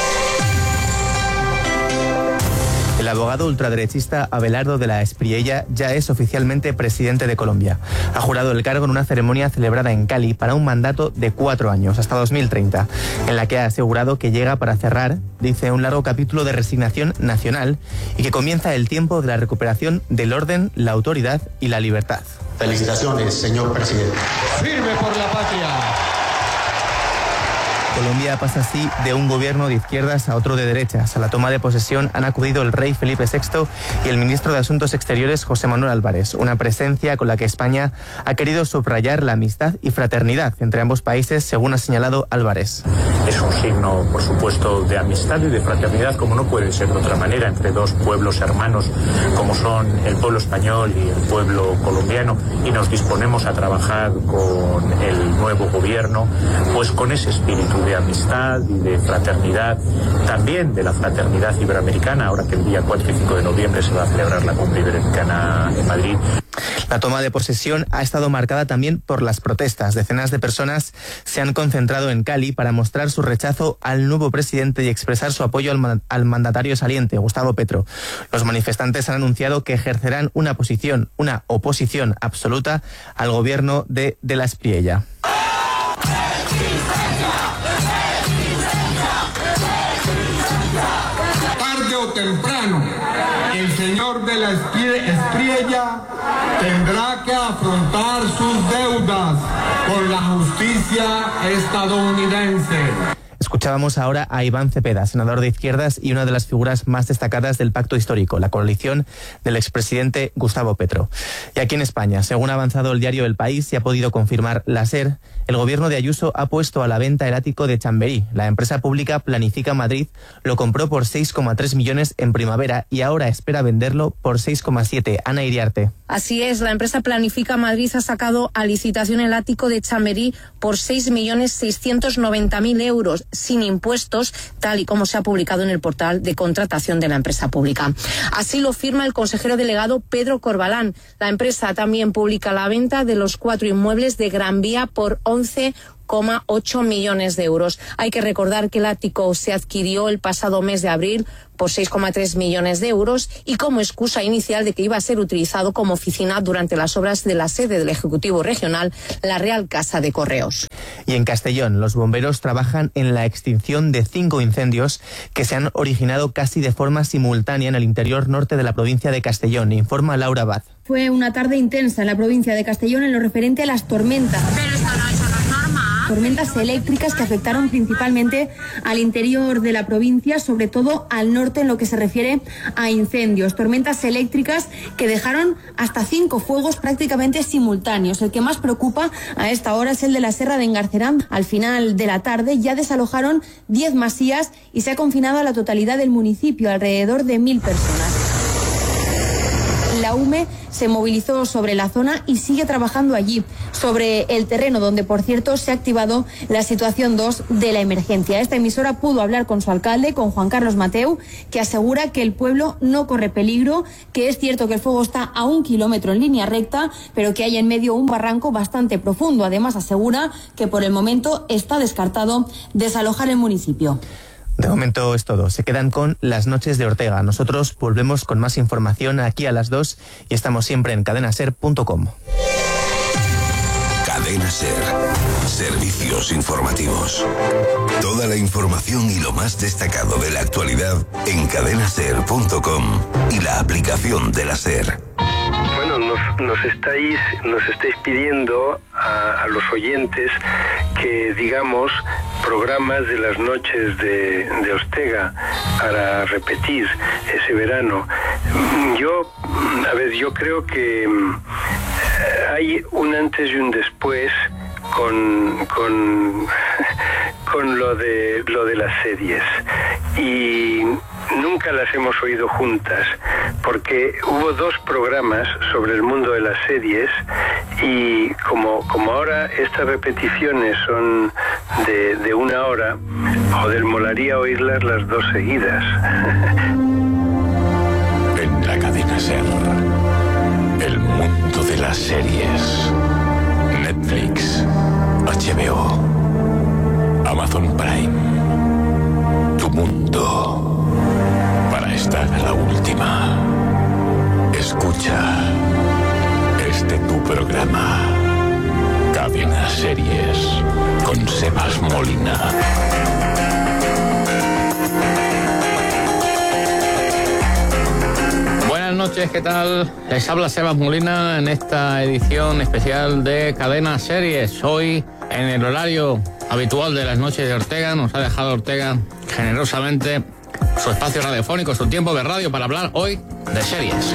Speaker 8: El abogado ultraderechista Abelardo de la Espriella ya es oficialmente presidente de Colombia. Ha jurado el cargo en una ceremonia celebrada en Cali para un mandato de 4 años, hasta 2030, en la que ha asegurado que llega para cerrar, dice, un largo capítulo de resignación nacional y que comienza el tiempo de la recuperación del orden, la autoridad y la libertad.
Speaker 10: Felicitaciones, señor presidente.
Speaker 12: Firme por la patria.
Speaker 8: Colombia pasa así de un gobierno de izquierdas a otro de derechas. A la toma de posesión han acudido el rey Felipe VI y el ministro de Asuntos Exteriores José Manuel Álvarez, una presencia con la que España ha querido subrayar la amistad y fraternidad entre ambos países, según ha señalado Álvarez.
Speaker 10: Es un signo, por supuesto, de amistad y de fraternidad, como no puede ser de otra manera, entre dos pueblos hermanos como son el pueblo español y el pueblo colombiano, y nos disponemos a trabajar con el nuevo gobierno pues con ese espíritu de amistad y de fraternidad, también de la fraternidad iberoamericana, ahora que el día 4 y 5 de noviembre se va a celebrar la cumbre iberoamericana en Madrid.
Speaker 8: La toma de posesión ha estado marcada también por las protestas. Decenas de personas se han concentrado en Cali para mostrar su rechazo al nuevo presidente y expresar su apoyo al mandatario saliente, Gustavo Petro. Los manifestantes han anunciado que ejercerán una oposición absoluta al gobierno de la Espriella.
Speaker 12: Tarde o temprano, el señor de la Espriella tendrá que afrontar sus deudas con la justicia estadounidense.
Speaker 8: Escuchábamos ahora a Iván Cepeda, senador de izquierdas y una de las figuras más destacadas del pacto histórico, la coalición del expresidente Gustavo Petro. Y aquí en España, según ha avanzado el diario El País y ha podido confirmar la SER, el gobierno de Ayuso ha puesto a la venta el ático de Chamberí. La empresa pública Planifica Madrid lo compró por 6,3 millones en primavera y ahora espera venderlo por 6,7. Ana Iriarte.
Speaker 13: Así es, la empresa Planifica Madrid ha sacado a licitación el ático de Chamberí por 6.690.000 euros, sin impuestos, tal y como se ha publicado en el portal de contratación de la empresa pública. Así lo firma el consejero delegado Pedro Corbalán. La empresa también publica la venta de los 4 inmuebles de Gran Vía por 11,8 millones de euros. Hay que recordar que el ático se adquirió el pasado mes de abril por 6,3 millones de euros y como excusa inicial de que iba a ser utilizado como oficina durante las obras de la sede del Ejecutivo Regional, la Real Casa de Correos.
Speaker 8: Y en Castellón, los bomberos trabajan en la extinción de 5 incendios que se han originado casi de forma simultánea en el interior norte de la provincia de Castellón, informa Laura Baz.
Speaker 14: Fue una tarde intensa en la provincia de Castellón en lo referente a las tormentas. Pero esto no es normal. Tormentas eléctricas que afectaron principalmente al interior de la provincia, sobre todo al norte en lo que se refiere a incendios. Tormentas eléctricas que dejaron hasta 5 fuegos prácticamente simultáneos. El que más preocupa a esta hora es el de la Serra de Engarcerán. Al final de la tarde ya desalojaron 10 masías y se ha confinado a la totalidad del municipio, alrededor de 1.000 personas. La UME se movilizó sobre la zona y sigue trabajando allí, sobre el terreno donde, por cierto, se ha activado la situación 2 de la emergencia. Esta emisora pudo hablar con su alcalde, con Juan Carlos Mateu, que asegura que el pueblo no corre peligro, que es cierto que el fuego está a 1 kilómetro en línea recta, pero que hay en medio un barranco bastante profundo. Además, asegura que por el momento está descartado desalojar el municipio.
Speaker 8: De momento es todo. Se quedan con Las Noches de Ortega. Nosotros volvemos con más información aquí a las 2 y estamos siempre en cadenaser.com.
Speaker 6: Cadena Ser. Servicios informativos. Toda la información y lo más destacado de la actualidad en cadenaser.com y la aplicación de la Ser.
Speaker 15: Bueno, nos estáis pidiendo a los oyentes que digamos programas de las noches de Ortega para repetir ese verano. Yo creo que hay un antes y un después con lo de las series y nunca las hemos oído juntas porque hubo 2 programas sobre el mundo de las series y como ahora estas repeticiones son de 1 hora, joder, molaría oírlas las 2 seguidas.
Speaker 16: En la cadena Ser, el mundo de las series. Netflix, HBO, Amazon Prime. Tu mundo. Para estar a la última. Escucha tu programa. Cadena Series con Sebas Molina.
Speaker 17: Buenas noches, ¿qué tal? Les habla Sebas Molina en esta edición especial de Cadena Series. Hoy, en el horario habitual de las noches de Ortega. Nos ha dejado Ortega generosamente su espacio radiofónico, su tiempo de radio para hablar hoy de series.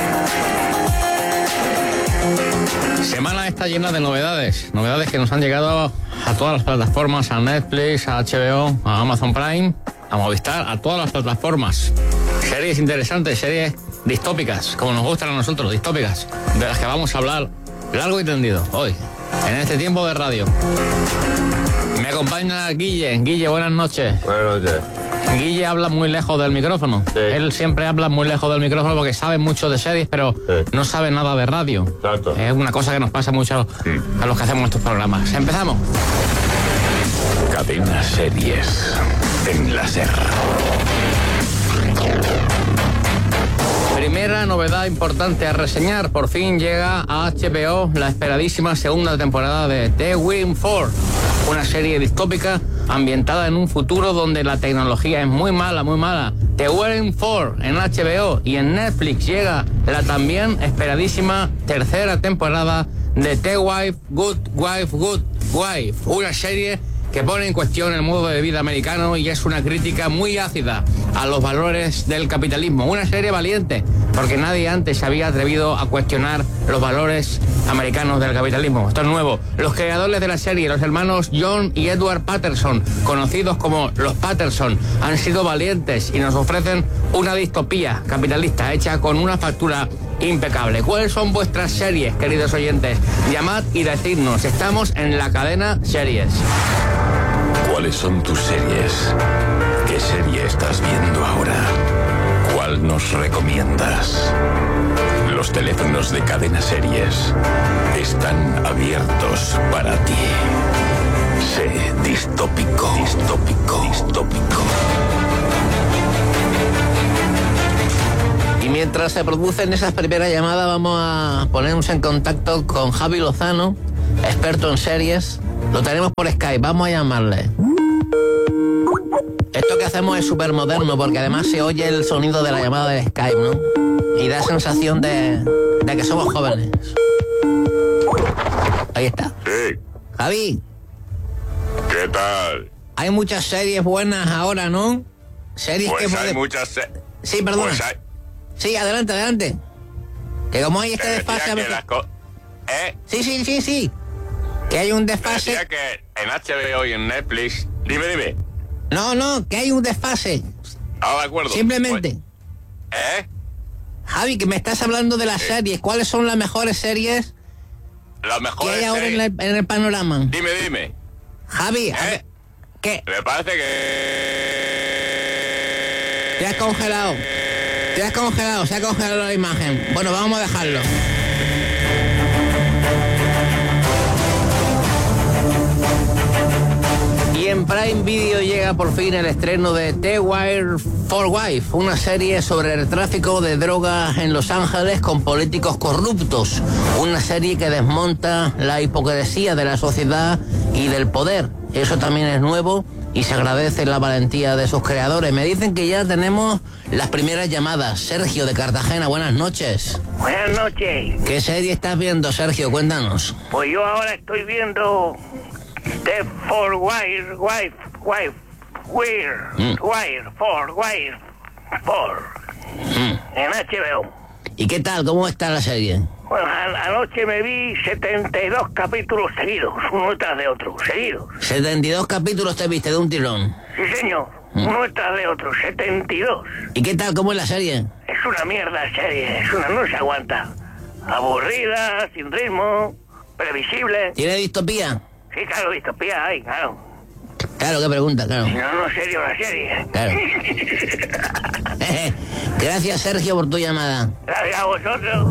Speaker 17: Semana está llena de novedades que nos han llegado a todas las plataformas, a Netflix, a HBO, a Amazon Prime, a Movistar, a todas las plataformas. Series interesantes, series distópicas, como nos gustan a nosotros, distópicas, de las que vamos a hablar largo y tendido hoy, en este tiempo de radio. Me acompaña Guille. Guille, buenas noches.
Speaker 9: Buenas noches.
Speaker 17: Guille habla muy lejos del micrófono. Sí. Él siempre habla muy lejos del micrófono porque sabe mucho de series, pero no sabe nada de radio.
Speaker 9: Exacto.
Speaker 17: Es una cosa que nos pasa mucho a los que hacemos estos programas. Empezamos.
Speaker 16: Cadena Series en la SER.
Speaker 17: Primera novedad importante a reseñar. Por fin llega a HBO la esperadísima segunda temporada de The Wing 4, una serie distópica ambientada en un futuro donde la tecnología es muy mala, muy mala. The Wing 4 en HBO, y en Netflix llega la también esperadísima tercera temporada de The Wife, Good Wife, Good Wife, una serie que pone en cuestión el modo de vida americano y es una crítica muy ácida a los valores del capitalismo. Una serie valiente, porque nadie antes se había atrevido a cuestionar los valores americanos del capitalismo. Esto es nuevo. Los creadores de la serie, los hermanos John y Edward Patterson, conocidos como los Patterson, han sido valientes y nos ofrecen una distopía capitalista hecha con una factura impecable. ¿Cuáles son vuestras series, queridos oyentes? Llamad y decidnos. Estamos en la cadena Series.
Speaker 16: ¿Cuáles son tus series? ¿Qué serie estás viendo ahora? ¿Cuál nos recomiendas? Los teléfonos de Cadena Series están abiertos para ti. Sé distópico, distópico, distópico.
Speaker 17: Y mientras se producen esas primeras llamadas, vamos a ponernos en contacto con Javi Lozano, experto en series. Lo tenemos por Skype, vamos a llamarle. Esto que hacemos es súper moderno, porque además se oye el sonido de la llamada de Skype, ¿no? Y da sensación de que somos jóvenes. Ahí está.
Speaker 9: Sí.
Speaker 17: Javi.
Speaker 9: ¿Qué tal?
Speaker 17: Hay muchas series buenas ahora, ¿no? Series
Speaker 9: pues
Speaker 17: que
Speaker 9: hay muchas series.
Speaker 17: Sí, perdona.
Speaker 9: Pues hay...
Speaker 17: Sí, adelante, adelante. Que como hay este desfase... Sí. Que hay un desfase...
Speaker 9: Decía que en HBO y en Netflix... Dime.
Speaker 17: No, que hay un desfase.
Speaker 9: Ah, de acuerdo.
Speaker 17: Simplemente.
Speaker 9: Pues,
Speaker 17: Javi, que me estás hablando de las series. ¿Cuáles son las mejores series
Speaker 9: las mejores
Speaker 17: que hay ahora en el panorama?
Speaker 9: Dime.
Speaker 17: Javi, ¿qué?
Speaker 9: Me parece que...
Speaker 17: Te has congelado. Se ha congelado la imagen. Bueno, vamos a dejarlo. Y en Prime Video llega por fin el estreno de The Wire for Wife, una serie sobre el tráfico de drogas en Los Ángeles con políticos corruptos. Una serie que desmonta la hipocresía de la sociedad y del poder. Eso también es nuevo y se agradece la valentía de sus creadores. Me dicen que ya tenemos las primeras llamadas. Sergio de Cartagena, buenas noches.
Speaker 18: Buenas noches.
Speaker 17: ¿Qué serie estás viendo, Sergio? Cuéntanos.
Speaker 18: Pues yo ahora estoy viendo The For Wire, en HBO.
Speaker 17: ¿Y qué tal? ¿Cómo está la serie?
Speaker 18: Bueno, anoche me vi 72 capítulos seguidos, uno tras de otro, seguidos.
Speaker 17: 72 capítulos te viste de un tirón.
Speaker 18: Sí, señor, uno tras de otro, 72.
Speaker 17: ¿Y qué tal? ¿Cómo es la serie?
Speaker 18: Es una mierda serie, no se aguanta. Aburrida, sin ritmo, previsible.
Speaker 17: ¿Tiene distopía?
Speaker 18: Sí, claro, distopía hay, claro.
Speaker 17: Claro, qué pregunta, claro.
Speaker 18: Si no sería una serie.
Speaker 17: Claro. Gracias, Sergio, por tu llamada.
Speaker 18: Gracias a vosotros.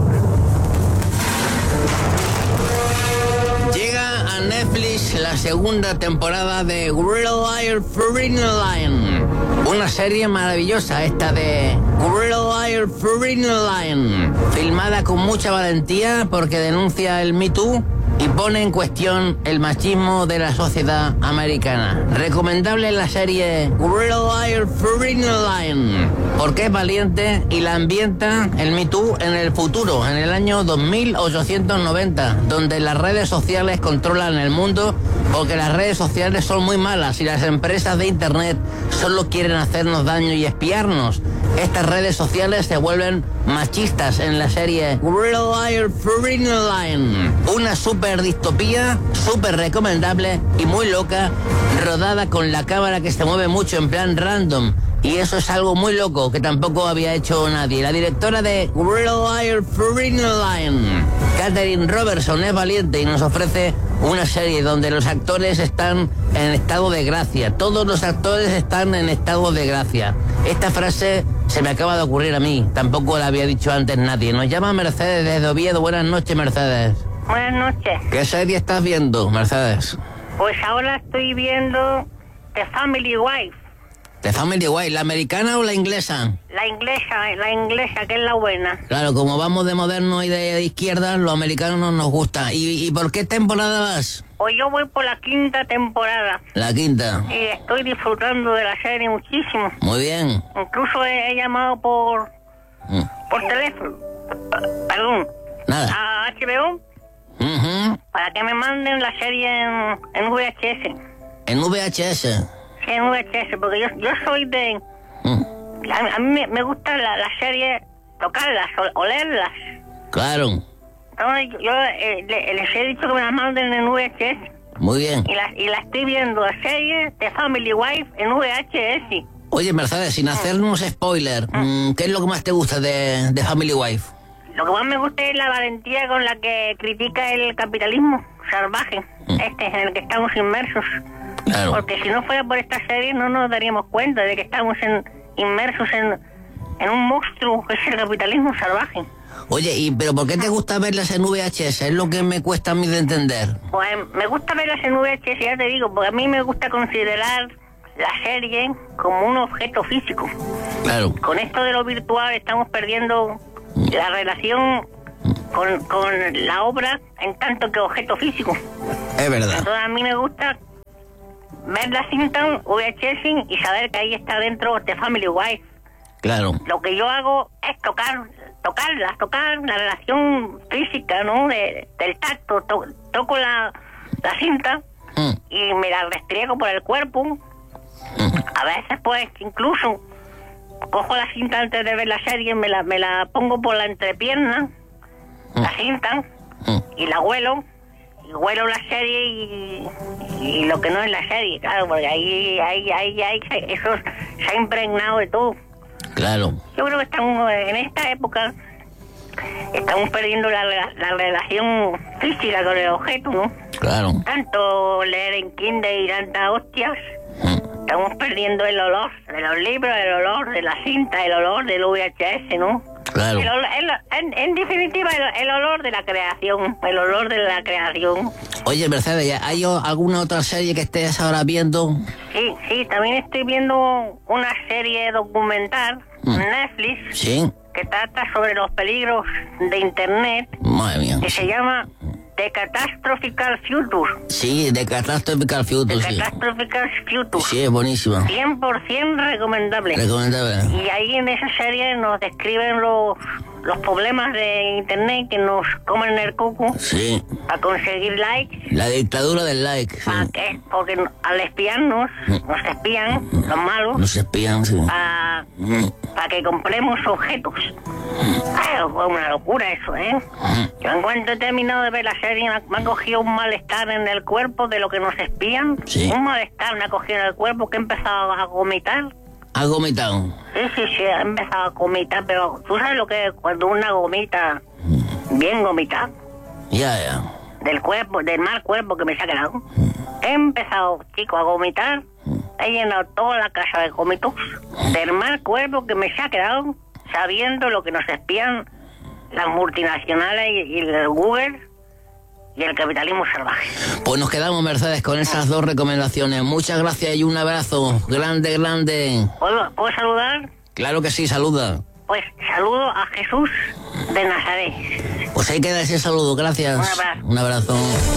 Speaker 17: Llega a Netflix la segunda temporada de Real Life Line. Una serie maravillosa esta de Real Life Line. Filmada con mucha valentía porque denuncia el Me Too y pone en cuestión el machismo de la sociedad americana. Recomendable la serie Real Line, porque es valiente y la ambienta el Me Too en el futuro, en el año 2890, donde las redes sociales controlan el mundo, porque las redes sociales son muy malas y las empresas de internet solo quieren hacernos daño y espiarnos. Estas redes sociales se vuelven machistas en la serie Real Line. Una super distopía, súper recomendable y muy loca, rodada con la cámara que se mueve mucho en plan random. Y eso es algo muy loco que tampoco había hecho nadie. La directora de Real Line, Catherine Robertson, es valiente y nos ofrece una serie donde los actores están en estado de gracia. Todos los actores están en estado de gracia. Esta frase se me acaba de ocurrir a mí. Tampoco la había dicho antes nadie. Nos llama Mercedes desde Oviedo. Buenas noches, Mercedes.
Speaker 5: Buenas noches.
Speaker 17: ¿Qué serie estás viendo, Mercedes?
Speaker 5: Pues ahora estoy viendo The Family Wife.
Speaker 17: ¿The Family Wife? ¿La americana o la inglesa?
Speaker 5: La inglesa, que es la buena.
Speaker 17: Claro, como vamos de moderno y de izquierda, los americanos no nos gusta. ¿Y por qué temporada vas?
Speaker 5: Pues yo voy por la 5ª temporada.
Speaker 17: La 5ª.
Speaker 5: Y estoy disfrutando de la serie muchísimo.
Speaker 17: Muy bien.
Speaker 5: Incluso he llamado por teléfono. Perdón.
Speaker 17: Nada.
Speaker 5: A HBO. Para que me manden la serie en VHS.
Speaker 17: ¿En VHS?
Speaker 5: Sí, en VHS, porque yo soy de... A mí me gusta la serie, tocarlas, olerlas.
Speaker 17: Claro.
Speaker 5: Entonces yo les he dicho que me las manden en VHS.
Speaker 17: Muy bien.
Speaker 5: Y la estoy viendo, la serie de Family Wife en VHS.
Speaker 17: Oye, Mercedes, sin hacernos spoiler, ¿qué es lo que más te gusta de Family Wife?
Speaker 5: Lo que más me gusta es la valentía con la que critica el capitalismo salvaje, en el que estamos inmersos.
Speaker 17: Claro.
Speaker 5: Porque si no fuera por esta serie no nos daríamos cuenta de que estamos inmersos en un monstruo que es el capitalismo salvaje.
Speaker 17: Oye, ¿pero por qué te gusta verlas en VHS? Es lo que me cuesta a mí de entender.
Speaker 5: Pues me gusta verlas en VHS, ya te digo, porque a mí me gusta considerar la serie como un objeto físico.
Speaker 17: Claro.
Speaker 5: Con esto de lo virtual estamos perdiendo la relación con la obra en tanto que objeto físico.
Speaker 17: Es verdad.
Speaker 5: Entonces a mí me gusta ver la cinta VHS y saber que ahí está dentro de Family Wife.
Speaker 17: Claro.
Speaker 5: Lo que yo hago es tocar la relación física, ¿no? Del tacto. Toco la cinta y me la restriego por el cuerpo. A veces, pues, incluso cojo la cinta antes de ver la serie, me la pongo por la entrepierna, la cinta, y la huelo. Y huelo la serie y lo que no es la serie, claro, porque ahí eso se ha impregnado de todo.
Speaker 17: Claro.
Speaker 5: Yo creo que estamos en esta época, estamos perdiendo la relación física con el objeto, ¿no?
Speaker 17: Claro.
Speaker 5: Tanto leer en Kindle y tantas hostias, estamos perdiendo el olor de los libros, el olor de la cinta, el olor del VHS, ¿no?
Speaker 17: Claro.
Speaker 5: En definitiva, el olor de la creación, el olor de la creación.
Speaker 17: Oye, Mercedes, ¿hay alguna otra serie que estés ahora viendo?
Speaker 5: Sí, también estoy viendo una serie documental en Netflix.
Speaker 17: Sí.
Speaker 5: Que trata sobre los peligros de Internet.
Speaker 17: Madre mía.
Speaker 5: Que se llama The Catastrophical Future.
Speaker 17: Sí, The Catastrophical Future.
Speaker 5: The Catastrophical Future.
Speaker 17: Sí, es buenísima.
Speaker 5: 100% recomendable.
Speaker 17: Recomendable.
Speaker 5: Y ahí en esa serie nos describen los problemas de Internet que nos comen el coco.
Speaker 17: Sí.
Speaker 5: Para conseguir likes.
Speaker 17: La dictadura del like. Sí.
Speaker 5: ¿Para qué? Porque al espiarnos, nos espían los malos.
Speaker 17: Nos espían, sí.
Speaker 5: Para que compremos objetos. Ay, fue una locura eso, ¿eh? Yo en cuanto he terminado de ver la serie me ha cogido un malestar en el cuerpo de lo que nos espían.
Speaker 17: Sí.
Speaker 5: Un malestar me ha cogido en el cuerpo que he empezado a vomitar.
Speaker 17: ¿Has vomitado?
Speaker 5: Sí, he empezado a vomitar, pero ¿tú sabes lo que es cuando una gomita, bien gomita?
Speaker 17: Ya.
Speaker 5: Del cuerpo, del mal cuerpo que me se ha quedado. He empezado, chico, a vomitar. He llenado toda la casa de vómitos. Del mal cuerpo que me se ha quedado, sabiendo lo que nos espían las multinacionales y el Google y el capitalismo salvaje.
Speaker 17: Pues nos quedamos, Mercedes, con esas dos recomendaciones. Muchas gracias y un abrazo grande.
Speaker 5: ¿Puedo saludar?
Speaker 17: Claro que sí, saluda.
Speaker 5: Pues saludo a Jesús de Nazaret.
Speaker 17: Pues ahí queda ese saludo, gracias.
Speaker 5: Un abrazo.
Speaker 17: Un abrazo.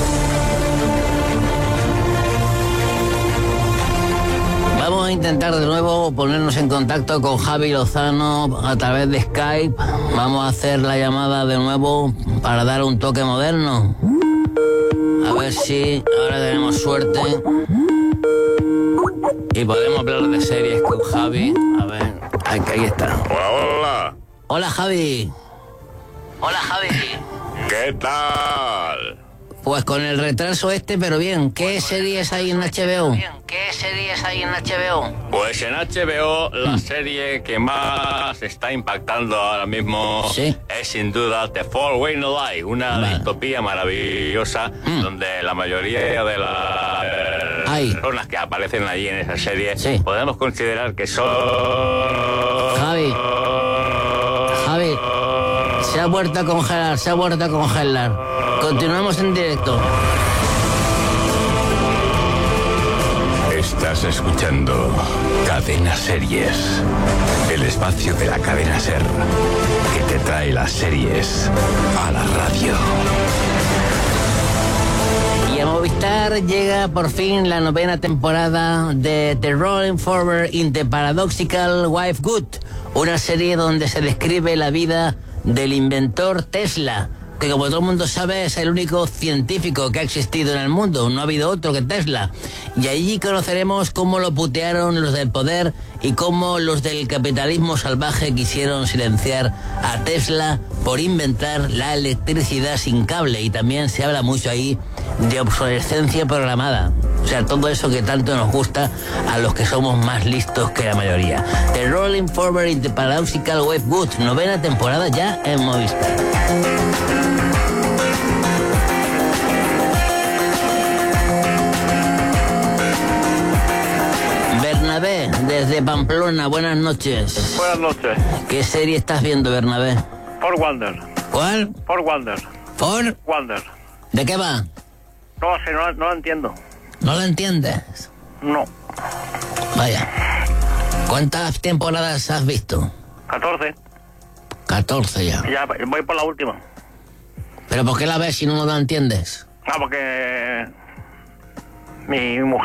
Speaker 17: Vamos a intentar de nuevo ponernos en contacto con Javi Lozano a través de Skype. Vamos a hacer la llamada de nuevo para dar un toque moderno. A ver si ahora tenemos suerte y podemos hablar de series con Javi. A ver, ahí está.
Speaker 9: Hola.
Speaker 17: Hola, Javi. Hola, Javi.
Speaker 9: ¿Qué tal?
Speaker 17: Pues con el retraso pero bien. ¿Qué series hay en HBO?
Speaker 9: Pues en HBO la serie que más está impactando ahora mismo es sin duda The Following Life, una distopía maravillosa donde la mayoría de las personas que aparecen allí en esa serie podemos considerar que son...
Speaker 17: Javi, se ha vuelto a congelar. Continuamos en directo.
Speaker 16: Estás escuchando Cadena Series, el espacio de la cadena SER que te trae las series a la radio.
Speaker 17: Y a Movistar llega por fin la 9ª temporada de The Rolling Forward in the Paradoxical Wife Good, una serie donde se describe la vida del inventor Tesla, que como todo el mundo sabe es el único científico que ha existido en el mundo, no ha habido otro que Tesla. Y allí conoceremos cómo lo putearon los del poder y cómo los del capitalismo salvaje quisieron silenciar a Tesla por inventar la electricidad sin cable. Y también se habla mucho ahí de obsolescencia programada. O sea, todo eso que tanto nos gusta a los que somos más listos que la mayoría. The Rolling Forward in the Paradoxical Wave Good, 9ª temporada ya en Movistar. Bernabé, desde Pamplona, buenas noches.
Speaker 2: Buenas noches.
Speaker 17: ¿Qué serie estás viendo, Bernabé?
Speaker 2: For Wonder.
Speaker 17: ¿Cuál?
Speaker 2: For Wonder.
Speaker 17: ¿For?
Speaker 2: Wonder.
Speaker 17: ¿De qué va?
Speaker 2: No sé, no lo entiendo.
Speaker 17: ¿No lo entiendes?
Speaker 2: No.
Speaker 17: Vaya. ¿Cuántas temporadas has visto?
Speaker 2: 14.
Speaker 17: 14 ya.
Speaker 2: Ya voy por la última.
Speaker 17: ¿Pero por qué la ves si no la entiendes?
Speaker 2: Porque mi mujer